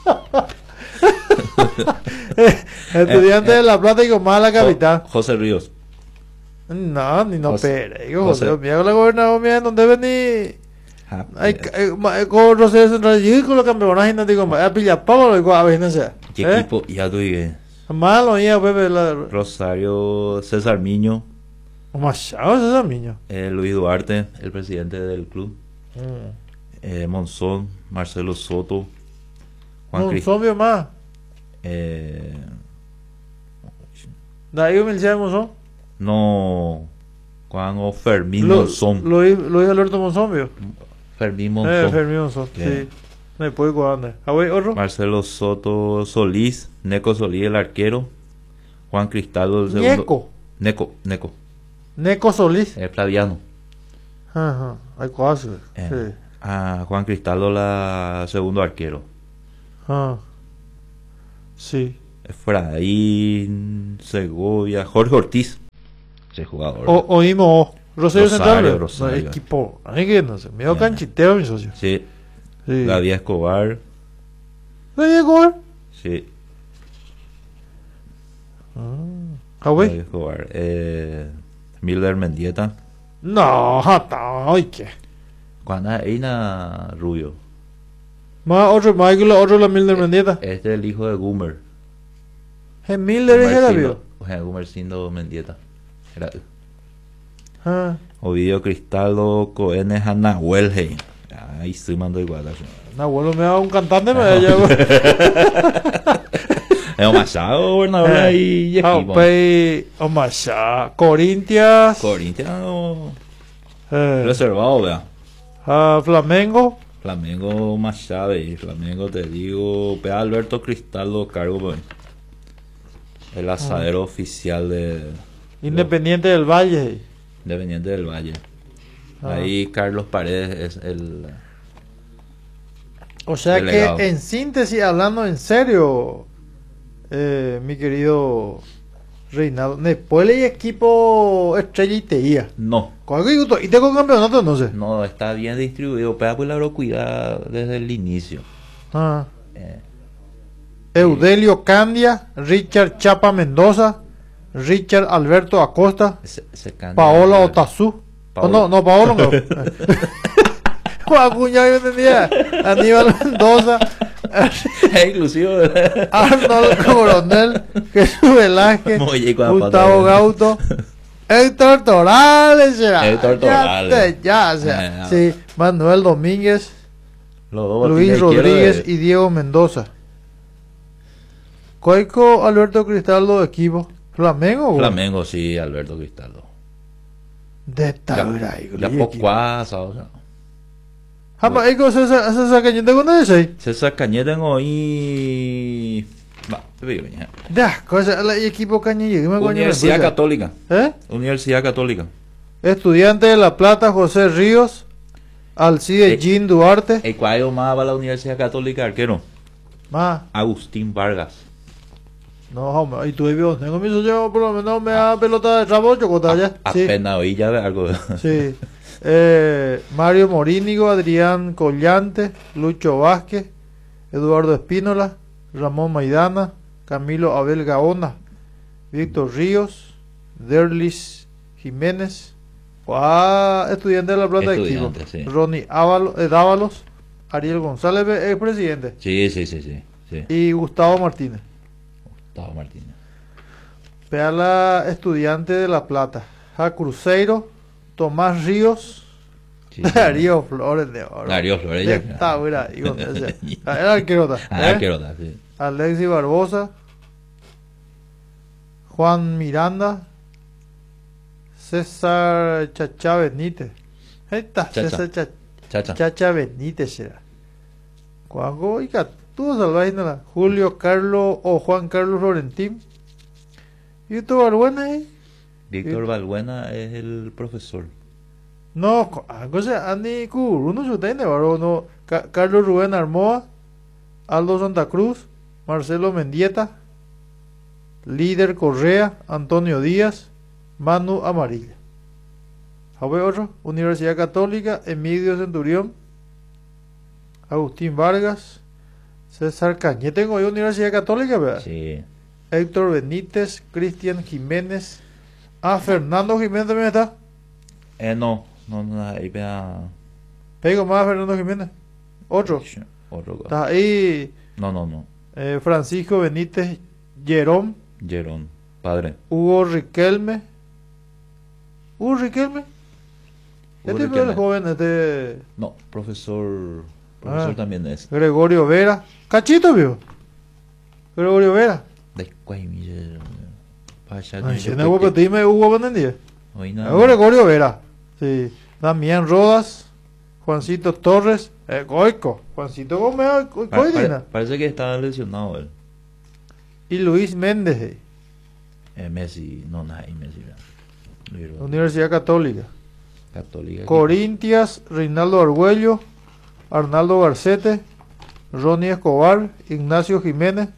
Eh, Estudiante Eh, eh. de La Plata y con mala capitán. Jo- José Ríos. No, ni no José- pere. Yo, José- José, mira la gobernadora mía, donde vení. Ah, Hay eh, eh, ma- eh, con Rosario Central y con los campeonatos y no digo más. A pillar pavo lo a ver, no sé. ¿Qué ¿Eh? equipo? Ya tú dije. Malo, ya, bebé. La. Rosario César Miño, Machado es ese niño. eh, Luis Duarte, el presidente del club, eh, Monzón, Marcelo Soto, Juan Un Cris- zombie más. eh, De ahí humildad Monzón. no, Juan o Fermín Lu- Monzón, Luis Luis Alberto Monzombio. Fermín Eh, Monzón, Fermín Monzón. Bien. Sí. No puede cuadrar. Ah, güey, otro. Marcelo Soto Solís, Neco Solís el arquero, Juan Cristaldo el segundo, Ñeco. Neco, Neco, Neco Solís. eh, Flaviano, Ajá. Hay cosas. eh, Sí. a Juan Cristaldo la segundo arquero. Ah. Sí. Efraín, Segovia, Jorge Ortiz, ese jugador. O, oímos Rosario, Rosario, Central. Rosario. No, equipo. Ay, que no sé. Medio Bien. canchiteo, mi socio. Sí, Sí. David Escobar, ¿No llegó él? sí, Ah, güey. David Escobar, eh, Miller Mendieta, No, jata. Ay, qué. Juana Eina Rubio, Más otro, más que la otro la Milner Mendieta. este es el hijo de Gumer. Es Milner es el avión. Gumercindo Mendieta. Era él. Ah. Ovidio Cristaldo, Coenes, Anahuel, hey. Ahí estoy mando igual. así. No, abuelo me da un cantante, me da ya. Es Omachado, gobernador ahí y Ah, equipo. pues, Omasha, Corintias, Corinthians eh, reservado, vea. ah, Flamengo, Flamengo Machado y Flamengo te digo, P. Alberto Cristaldo cargo pues. El asadero oficial de Independiente del Valle. Independiente del Valle. Ah. Ahí Carlos Paredes es el O sea Delegado. que, en síntesis, hablando en serio, eh, mi querido Reinaldo, después hay equipo estrella y te guía. no, ¿Cuál que gusto? ¿Y te con campeonato? No sé. no está bien distribuido, pero pues la cuida desde el inicio. Ah. Eh, Eudelio Candia, Richard Chapa Mendoza, Richard Alberto Acosta, ese, ese cambio- Paola Otazú. Paola. Oh, no, no, Paola no. Juan Cuñado, yo entendía. Aníbal Mendoza, Inclusive Arnold Coronel, Jesús Velázquez, Oye, con la Gustavo pata. Gauto, Héctor Torales, será. Héctor Ya Torales. te- Ya, o sea, Eh, sí, Manuel Domínguez, los dos Luis botines Rodríguez izquierdos y Diego Mendoza. Coico Alberto Cristaldo de equipo. Flamengo, de- güey. Flamengo, sí, Alberto Cristaldo. De esta Ya, hora, ya pocuasa, o sea. Jamás, hay cosas, esas cañitas con ese. César Cañete tengo ahí. Va, te digo, ya. Ya, cosas, el equipo cañilla. Universidad Católica. ¿Eh? Universidad Católica. Estudiante de La Plata, José Ríos. Alcide Eh. Jean Duarte. El cual más va a la Universidad Católica, arquero. Más. Agustín Vargas. No, hombre, y tú vio, tengo mi socio, por lo menos me da pelota de trabo, chocota ya. Sí. Apenas oí ya de algo. Sí. Eh, Mario Morínigo, Adrián Collante, Lucho Vázquez, Eduardo Espínola, Ramón Maidana, Camilo Abel Gaona, Víctor Ríos, Derlis Jiménez, ah, estudiante de La Plata de equipo, Estudiante, sí. Ronnie Ábalo- eh, Dávalos, Ariel González, ex presidente, Sí, sí, sí, sí. sí. y Gustavo Martínez. Gustavo Martínez. Peala, estudiante de La Plata, a Cruzeiro, Tomás Ríos, Sí, Darío Flores de Oro. Darío Flores, ya. Está buena, hijo de ese. Ah, era arquero. Ah, ¿eh? quiero dar, sí. Alexis Barbosa, Juan Miranda, César Chacha Benítez. Ahí está, Chacha. César Cha- Chacha. Chacha Benítez será. Juanjo y Catúa Salvaje nada. Julio Carlos o Juan Carlos Florentín. ¿Y tu Barbuena ahí? Víctor Balbuena es el profesor. No, co- ah, cosa Andy Curuno Chutene, baro, no. Ca- Carlos Rubén Armoa, Aldo Santa Cruz, Marcelo Mendieta, Líder Correa, Antonio Díaz, Manu Amarilla. A ver otro, Universidad Católica, Emilio Centurión, Agustín Vargas, César Cañete, tengo yo Universidad Católica, ¿verdad? Sí. Héctor Benítez, Cristian Jiménez, ah, Fernando Jiménez también está. Eh, no. No, no, ahí vea. Pego más a Fernando Jiménez. Otro. Otro. Está ahí No, no, no. eh, Francisco Benítez Jerón, Jerón. Padre. Hugo Riquelme. Hugo Riquelme. Hugo Este es Riquelme. el joven, este No, profesor. Profesor Ah. también es. Gregorio Vera. Cachito, vio. Gregorio Vera. De Cuaimille. Pasha, Ay, yo si creo no que- hubo dime Hugo Benendía. Hoy Ah, nada. Gregorio Vera. Sí. Damián Rodas. Juancito Torres. Eh, Goico. Juancito Gómez. Co- Pa- pare- Coidina. parece que estaba lesionado él. Y Luis Méndez. eh, Eh, Messi. No, nada, y Messi. ¿verdad? Luis Universidad Católica. Católica. Corintias, Reinaldo Argüello, Arnaldo Garcete, Ronnie Escobar, Ignacio Jiménez,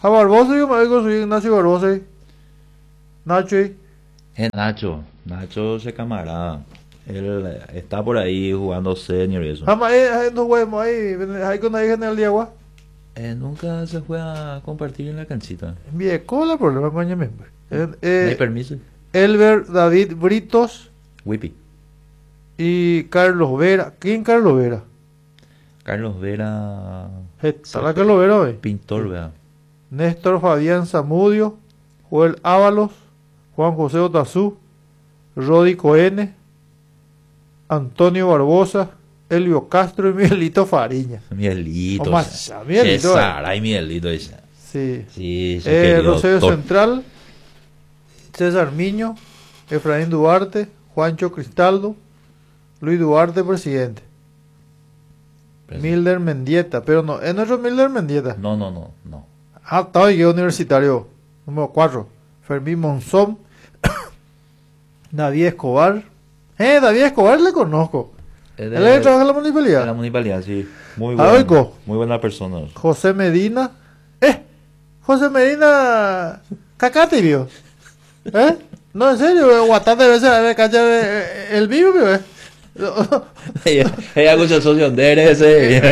A Barbosa yo me voy a conseguir Ignacio Barbosa. Nacho. Es Nacho, Nacho se camarada. Él eh, está por ahí jugando senior y eso. Jamás no juguemos ahí. Ahí con la hija en el día, agua. Eh, nunca se fue a compartir en la canchita. Mi cola, problema con ella mismo. Eh, ¿No eh, hay permiso? Elber David Britos Whippy. y Carlos Vera. ¿Quién Carlos Vera? Carlos Vera, ¿Estará Carlos Vera hoy? pintor, vea. Néstor Fabián Zamudio, Joel Ábalos, Juan José Otazú, Rodi Coene, Antonio Barbosa, Elvio Castro y Miguelito Fariña. Mielito. O más, esa. Miguelito, eh. César, ay, Miguelito ese. Sí. Sí, su Eh, querido Rosario doctor. Central, César Miño, Efraín Duarte, Juancho Cristaldo, Luis Duarte, presidente. Presidente. Milder Mendieta, pero no, es nuestro Milder Mendieta. No, no, no, no. Ah, está hoy, universitario. Número cuatro. Fermín Monzón. David Escobar. Eh, David Escobar le conozco. Es Él es que trabaja en la de la municipalidad. municipalidad, sí. Muy Ah, buena. oigo. Muy buena persona. José Medina. Eh, José Medina. Cacate, vio. ¿Eh? No, en serio, bastante veces a cachar el vivo, vio. Eh. Ella escucha el socio de ese.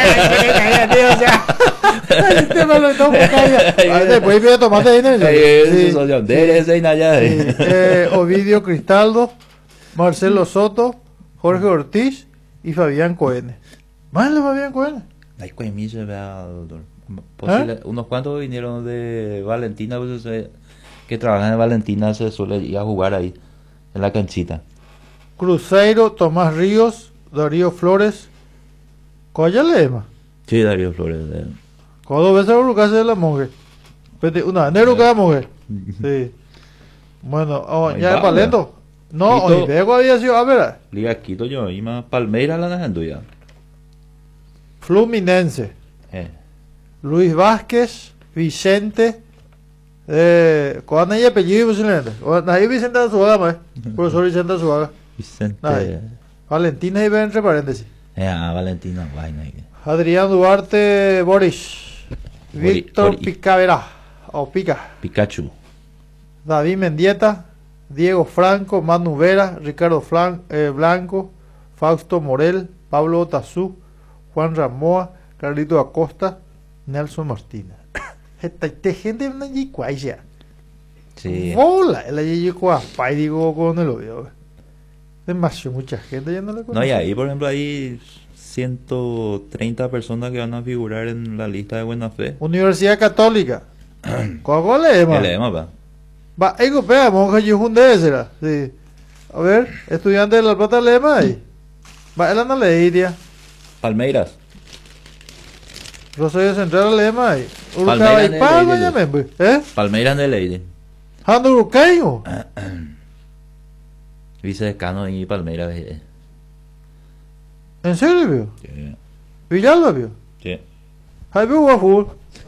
Después pide tomate ahí, ¿no? El Sí. socio de ese y allá. Sí, eh, Ovidio Cristaldo, Marcelo Soto, Jorge Ortiz y Fabián Coene. Mándale Fabián Coene. Ay, cuemiche, vea, doctor. Posible- Unos cuantos vinieron de Valentina, pues, eh, que trabajan en Valentina, se suele ir a jugar ahí, en la canchita. Cruzeiro, Tomás Ríos, Darío Flores. Coya Lema. Sí, Darío Flores. eh. Cuando ves a Urucase de la mujer. Vete, una enero cada mujer. Sí. Bueno, oh, Ahí ya va, es palento. No, Quito. Olivego había sido, a ver, Liga Quito yo, y más Palmeiras la dejando ya. Fluminense. Eh. Luis Vázquez, Vicente, eh, con ella apellido posiblemente. Ahí Vicente de Suaga, eh. Profesor Vicente de Suaga. Vicente. Ay. Valentina y ve entre paréntesis. Eh, ah, Valentina, vaina. Adrián Duarte Boris. Bori- Víctor Bori- Picavera. O Pica. Pikachu. David Mendieta. Diego Franco. Manu Vera. Ricardo Flan- eh, Blanco. Fausto Morel. Pablo Otazú. Juan Ramoa. Carlito Acosta. Nelson Martínez. Esta esta gente es una yicuaya. Sí. Bola. La yicua. Pai digo con el odio. Demasiado mucha gente ya no le conoce. No, y ahí, por ejemplo, hay ciento treinta personas que van a figurar en la lista de buena fe. Universidad Católica. ¿Cuál es, ¿Qué leemos, pa? Va, ego, pega, monja Yujunde, será. Sí. A ver, estudiante de La Plata Lema ahí. Va, él anda leiria. Palmeiras. Rosario Central Lema ahí. Palmeiras Urucay, de Palma, Leyes. ya me voy. ¿Eh? Palmeiras de Leide. Ando Urucayo. Vicedecano y Palmeiras. eh. ¿En serio, vio? Sí. Villalba, vio. Sí. Ahí veo Guafur.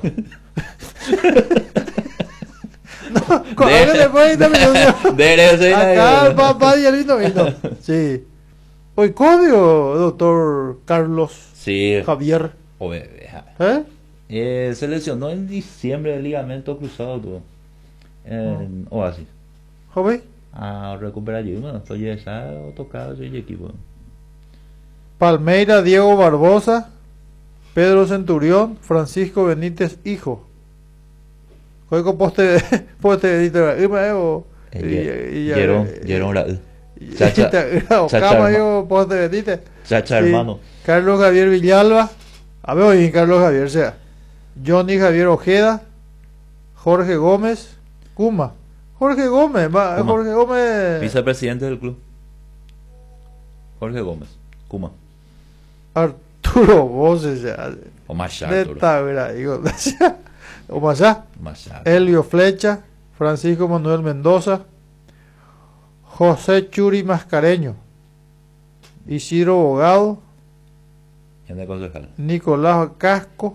No, con De- alguien le puede ir también. De ese Acá el papá y el vino vino. Sí. Hoy, ¿cómo, doctor Carlos Sí. Javier? O bebé, ja. ¿Eh? Eh, se lesionó en diciembre del ligamento cruzado, tú. En Oasis. ¿Joven? A recuperar yo, bueno, estoy ya tocado ese equipo. Palmeira, Diego Barbosa, Pedro Centurión, Francisco Benítez, hijo. Juego poste, poste, edita, o. Jerón, Jerón, la. Chacha, Chacha, o Chacha, cama, herma- yo, poste, Benítez. Chacha, Sí. hermano. Carlos Javier Villalba, a ver, oye, Carlos Javier, sea. Johnny Javier Ojeda, Jorge Gómez, Kuma. Jorge Gómez, va, Kuma. Jorge Gómez. Vicepresidente del club. Jorge Gómez. Kuma. Arturo Voces, ya. O Machá, Arturo. Neta, verá, digo, o más allá. Machá. Elio Flecha, Francisco Manuel Mendoza, José Churi Mascareño, Isidro Bogado, ¿Quién es concejal? Nicolás Casco,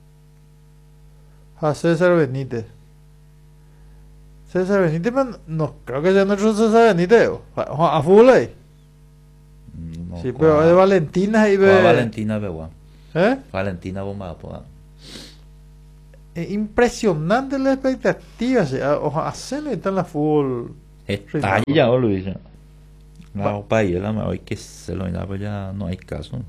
a César Benítez. César Benítez, man, no creo que sea nuestro César Benítez. A, a full ahí. No, Sí, Cua- pero de Valentina y Cua de. Valentina, Begua. ¿Eh? Valentina Bomba, pues. Es impresionante la expectativa. Ojalá hacen está en la fútbol. Está ya, Luis. No, país, la hoy que se lo da, pues ya no hay caso.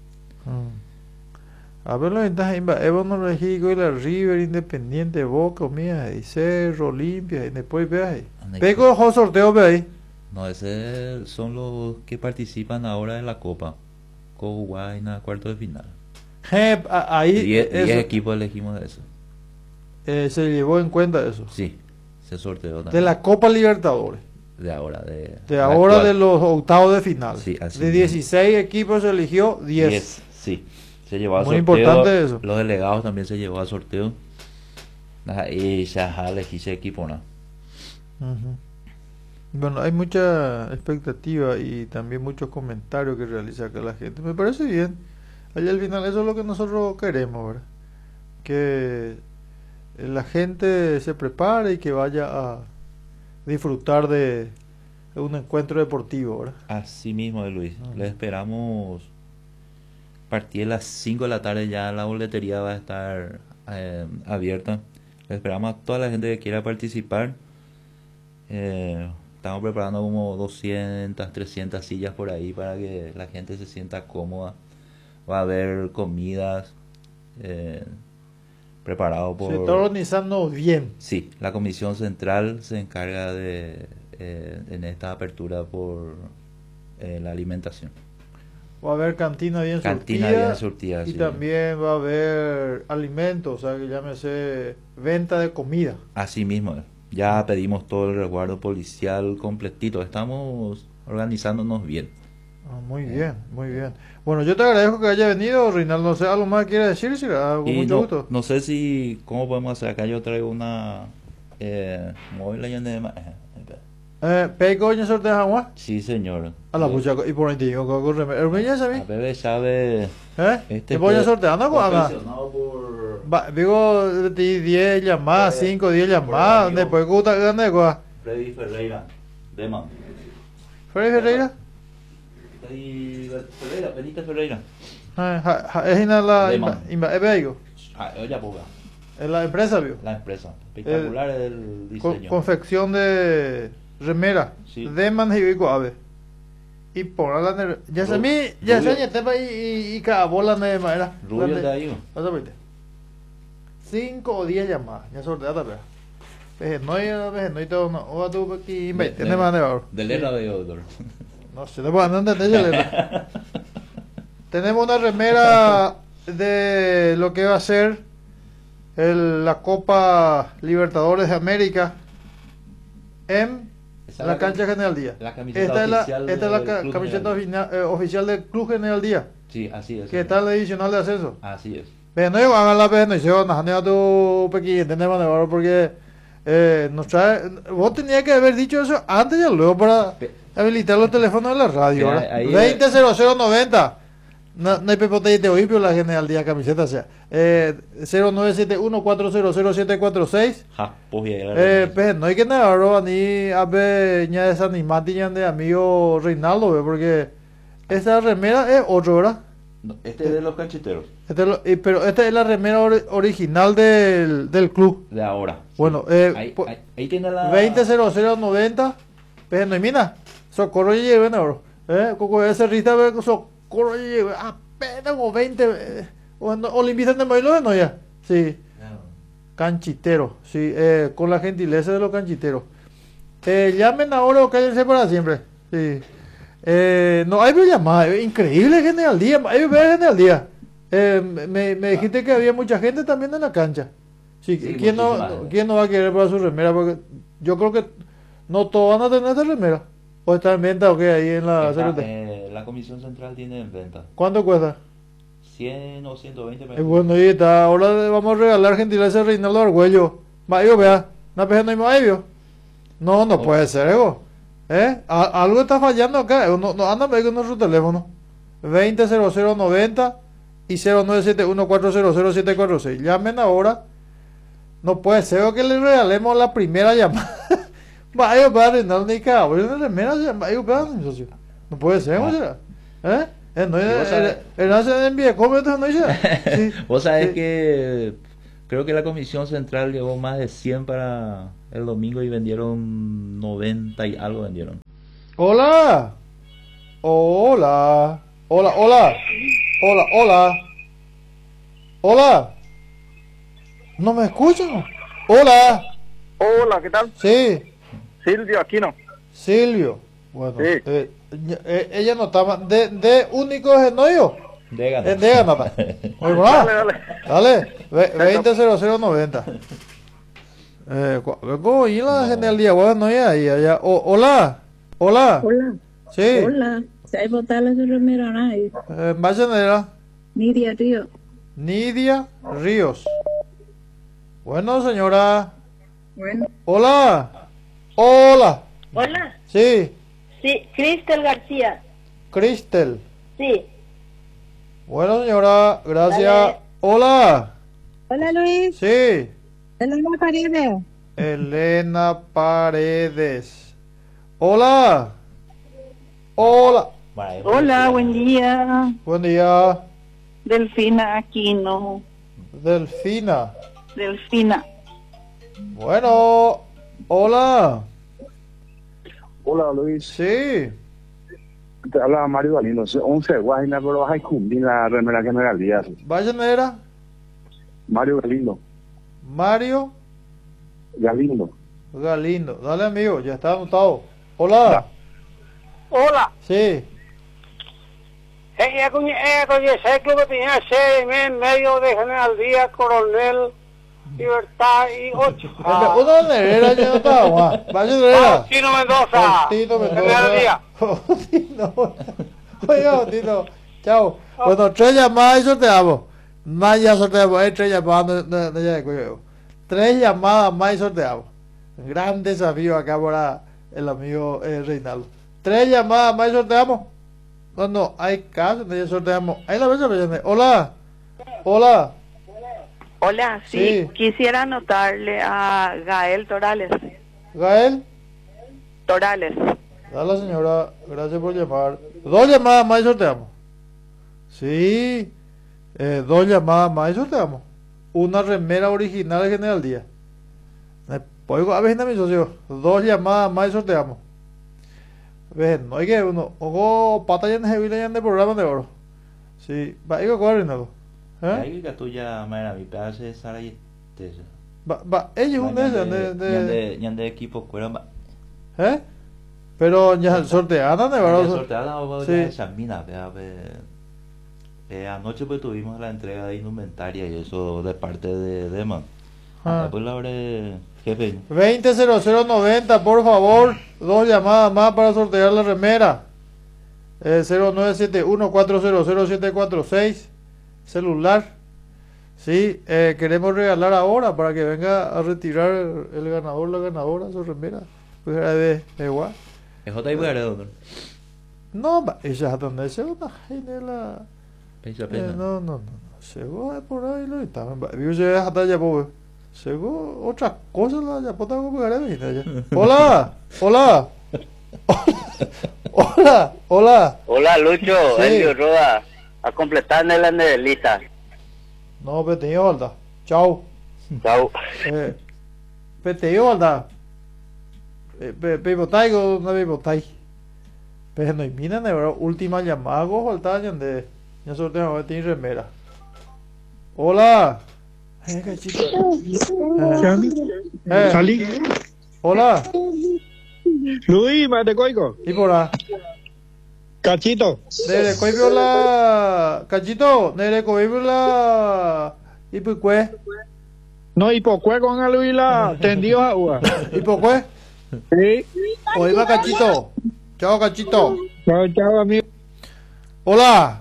A ver, la ventaja Evo no México y la River, Independiente, Boca, Mía, y Cerro, Olimpia, y después ve ahí. Pego el sorteo, ve ahí. No, ese son los que participan ahora en la Copa. Con Guayna, cuarto de final. Je, ahí. diez equipos elegimos de eso. Eh, se llevó en cuenta eso. Sí, se sorteó también. De la Copa Libertadores. De ahora, de, de ahora actual. De los octavos de final. Sí, así de dieciséis mismo. Equipos se eligió diez. diez, sí. Se llevó a Muy sorteo. Importante eso. Los delegados también se llevó a sorteo. Y ya elegí ese equipo, ¿no? Uh-huh. Bueno, hay mucha expectativa y también muchos comentarios que realiza acá la gente. Me parece bien. Allá al final eso es lo que nosotros queremos, ¿verdad? Que la gente se prepare y que vaya a disfrutar de un encuentro deportivo, ¿verdad? Así mismo, Luis. Uh-huh. Le esperamos a partir de las cinco de la tarde, ya la boletería va a estar eh, abierta. Le esperamos a toda la gente que quiera participar. Eh, estamos preparando como doscientas, trescientas sillas por ahí para que la gente se sienta cómoda. Va a haber comidas eh, preparado por... Se está organizando bien. Sí, la comisión central se encarga de eh, en esta apertura por eh, la alimentación. Va a haber cantina bien cantina surtida. bien surtida, y sí. También va a haber alimentos, o sea, que llámese venta de comida. Así mismo, ya pedimos todo el resguardo policial completito. Estamos organizándonos bien. Ah, muy bien, muy bien. Bueno, yo te agradezco que haya venido, Reinaldo. No sé, ¿algo más quiere decir? Sí, con y mucho no, gusto. No sé si, ¿cómo podemos hacer? Acá yo traigo una eh, móvil allá de más. Eh, ¿Peico coño sortea agua? Sí, señor. A la pucha, y por ahí te digo, corre. ¿El niño ese a mí? A bebé sabe. ¿Eh? Este ¿Te voy a sortear? ¿No? por... Digo, diez llamadas, cinco, diez llamadas. Después, ¿cómo está grande? Freddy Ferreira, Dema. ¿Freddy Ferreira? Freddy Ferreira, Benita Ferreira. Es en la. ¿Es veigo? Ah, oye, poca. Es la empresa, vio. La empresa. Espectacular el, el diseño. Confección de remera. Sí. Deman y Ave. Y por la ya se mí, ya se añade tema y y cada bola de madera. Rubio de ahí. Vas a ver. cinco o diez llamadas, ya sorteada, pero. Veje, no hay, veje, no hay todo, no. O tú aquí, me tiene más de oro. Del era de otro. No sé, después andan de ella. Tenemos una remera de lo que va a ser el, la Copa Libertadores de América en la, la cancha General Díaz. La camiseta esta es la, oficial esta es la camiseta oficial, eh, oficial del Club General Díaz. Sí, así es. Que está en la adicional de ascenso. Así es. Pero no iban a la vez, no hicieron nada, no tu pequeño, tenemos de valor porque eh, nos trae. Vos tenías que haber dicho eso antes y luego para Pe habilitar los teléfonos de la radio. veinte cero cero noventa. No, no hay pepote de hoy, pero la General Díaz camiseta, o sea, eh, cero nueve siete uno cuatro cero cero siete cuatro seis. Ja, pues ya eh, pues no hay que nada, ni a ver, ya desanimate ya de amigo Reinaldo, ¿ve? Porque esta remera es otro, ¿verdad? No, este es de los canchiteros. Este lo, y, pero esta es la remera or, original del, del club. De ahora. Bueno, sí. eh, ahí, ahí, ahí tiene la... veinte cero cero noventa. Pues no, y mira, socorro y lleven ahora. Eh, coco ese rista, socorro y lleven. Apenas como veinte. Eh, o, no, o le invitan de Mailo, ¿no? Ya. Sí. No. Canchitero. Sí, eh, con la gentileza de los canchiteros. Eh, llamen ahora o cállense para siempre. Sí. Eh, no, hay llamada, increíble General Díaz, hay General Díaz. Eh, me, me dijiste que había mucha gente también en la cancha. Sí, sí, ¿quién, no, no, ¿Quién no va a querer para su remera? Porque yo creo que no todos van a tener esta remera. ¿O está en venta o qué ahí en la está, eh, la comisión central tiene en venta. ¿Cuánto cuesta? cien o ciento veinte pesos. Eh, bueno, y está, ahora vamos a regalar gentileza a Reinaldo Argüello. Mayo, vea, una peja no hay más, vio. No, no oh. puede ser, ego. ¿Eh? A algo está fallando acá. No, no anda con nuestro teléfono. veinte cero cero noventa y cero nueve siete uno cuatro cero cero siete cuatro seis. Llamen ahora. No puede ser que le regalemos la primera llamada. Vaya, padre, no ni cabrón. No puede ser, ah. ¿eh? ¿Eh? No, el, el, el, el, el, ¿Vos sabés sí. que creo que la comisión central llevó más de cien para el domingo y vendieron noventa y algo vendieron. Hola. Hola. Hola, hola. Hola, hola. Hola. ¿No me escuchan? Hola. Hola, ¿qué tal? Sí. Silvio Aquino. Silvio. Bueno, Sí. eh, eh, ella no estaba. De, de único es no yo. De ganas. Es de ganata. Muy bueno. Dale, dale. Dale. Ve- veinte cero cero noventa. Eh, cu- vengo y la genial día. Bueno, no ya ahí allá. O- hola. Hola. Hola. Sí. Hola. Se hay botarlas de Romero Nay. Eh, Vallenera. Nidia Río. Nidia Ríos. Bueno, señora. Bueno. Hola. Hola. Hola, Sí. sí, Cristel García, Cristel. sí. Bueno, señora. Gracias. Dale. Hola. Hola Luis. Sí. Elena Paredes. Elena Paredes. Hola. Hola. Vale, Hola, buen día. Buen día. Delfina Aquino, Delfina. Delfina. Bueno. Hola. Hola, Luis. Sí. Te habla Mario Galindo. once Guajina, pero vas a cumplir la remera que me galías. Vallenera. Mario Galindo. Mario Galindo. Galindo. Dale, amigo. Ya está anotado. Hola. Hola, Sí. ella conoce que lo tenía seis en medio de General Díaz, Coronel, Libertad y ocho. Ah. Uno de Herrera ya no estaba, Juan. Vallenera. Faustino Mendoza, Faustino General Díaz. Mendoza. Faustino. Oiga, Faustino. Chao. Bueno, tres llamadas y sorteamos. Más ya sorteamos. Hay tres llamadas. No, no, no, ya de cuello. Tres llamadas más y sorteamos. Gran desafío acá para el amigo eh, Reinaldo. Tres llamadas más y sorteamos. No, no, hay casos donde ya sorteamos. Ahí la versión. Hola. Hola. Hola, sí, Sí. quisiera anotarle a Gael Torales. Gael. Torales. Dale, señora, gracias por llamar. Dos llamadas más y sorteamos. Sí, eh, dos llamadas más y sorteamos. Una remera original de General Díaz. Me oigo a ver, mi socio. Dos llamadas más y sorteamos. Ven, no hay que uno. Ojo, pata ya en heavy en el programa de oro. Sí, va, digo, ¿cuál es Rinaldo? ¿Eh? Ahí que tuya, Mara, mi pedazo de Sara y este. Va, va, ella es un de esos, de, de, de, de, de equipo, cuerda. ¿eh? Pero ya sorteadas, de Ya verdad. sorteada o Sí. ya examina, vea, ve. Eh, anoche pues tuvimos la entrega de indumentaria y eso de parte de Deman. Ah. Después la habré, jefe. veinte cero cero noventa, por favor. Dos llamadas más para sortear la remera. Eh, cero nueve siete uno cuatro cero cero siete cuatro seis. Celular. Sí, eh, queremos regalar ahora para que venga a retirar el, el ganador, la ganadora, su remera. Pues era de, de igual. Es J. Ibarre, doctor. No, va, ella donde se va a la. Pensa Eh, pena. no, no, no, no. Seguro por ahí lo estaba. Vivo se hasta ya pues. Seguro otra cosa la ya puta como ya. Hola, hola. Hola, hola. Hola Lucho, Sí. Elio Roda, a completar en la nevelita. No, peteo, ¿verdad? Chao. Chao. Eh, peteo, ¿verdad? Eh, pe, pe, botaigo, no me botai. Pero no, y miren, de verdad, última llamada, go, falta de. Ya sorteo, a tiene remera. Hola. Eh, cachito. Eh, eh, Salí. hola. Luis, mate coico. Y por ahí. Cachito. Nere coibiola. Cachito, nere coibiola. Y pues, ¿qué? No, y por qué con el Luis la tendió agua. ¿Y por qué? Sí. Oiga, Cachito. Chao, Cachito. Chao, chao, amigo. Hola.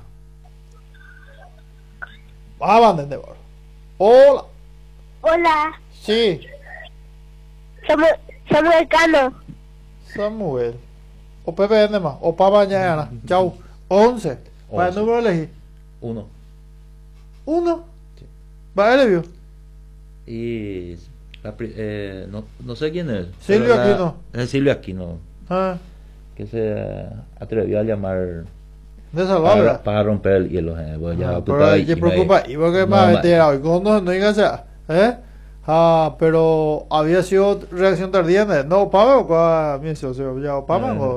Vamos, de nuevo. Hola. Hola, Sí, Samuel, Samuel Cano. Samuel. O Pepe N más. O para mañana. Chao. once. Para el Once. número elegir. Uno. Uno. Sí. Va, él vio. Y la, pri- eh, no, no sé quién es. Silvio pero la- Aquino. Es Silvio Aquino, Ah, que se atrevió a llamar de salvar, para, ¿verdad? para romper el hielo. Eh. Bueno, ya, Ah, tú pero estabas hay ahí, que y me- preocupa. Y porque No, más ma- vetera hoy. Cuando no digas, ¿Eh? Ah, pero había sido reacción tardía. No, Pablo, mi socio, ya, Pablo.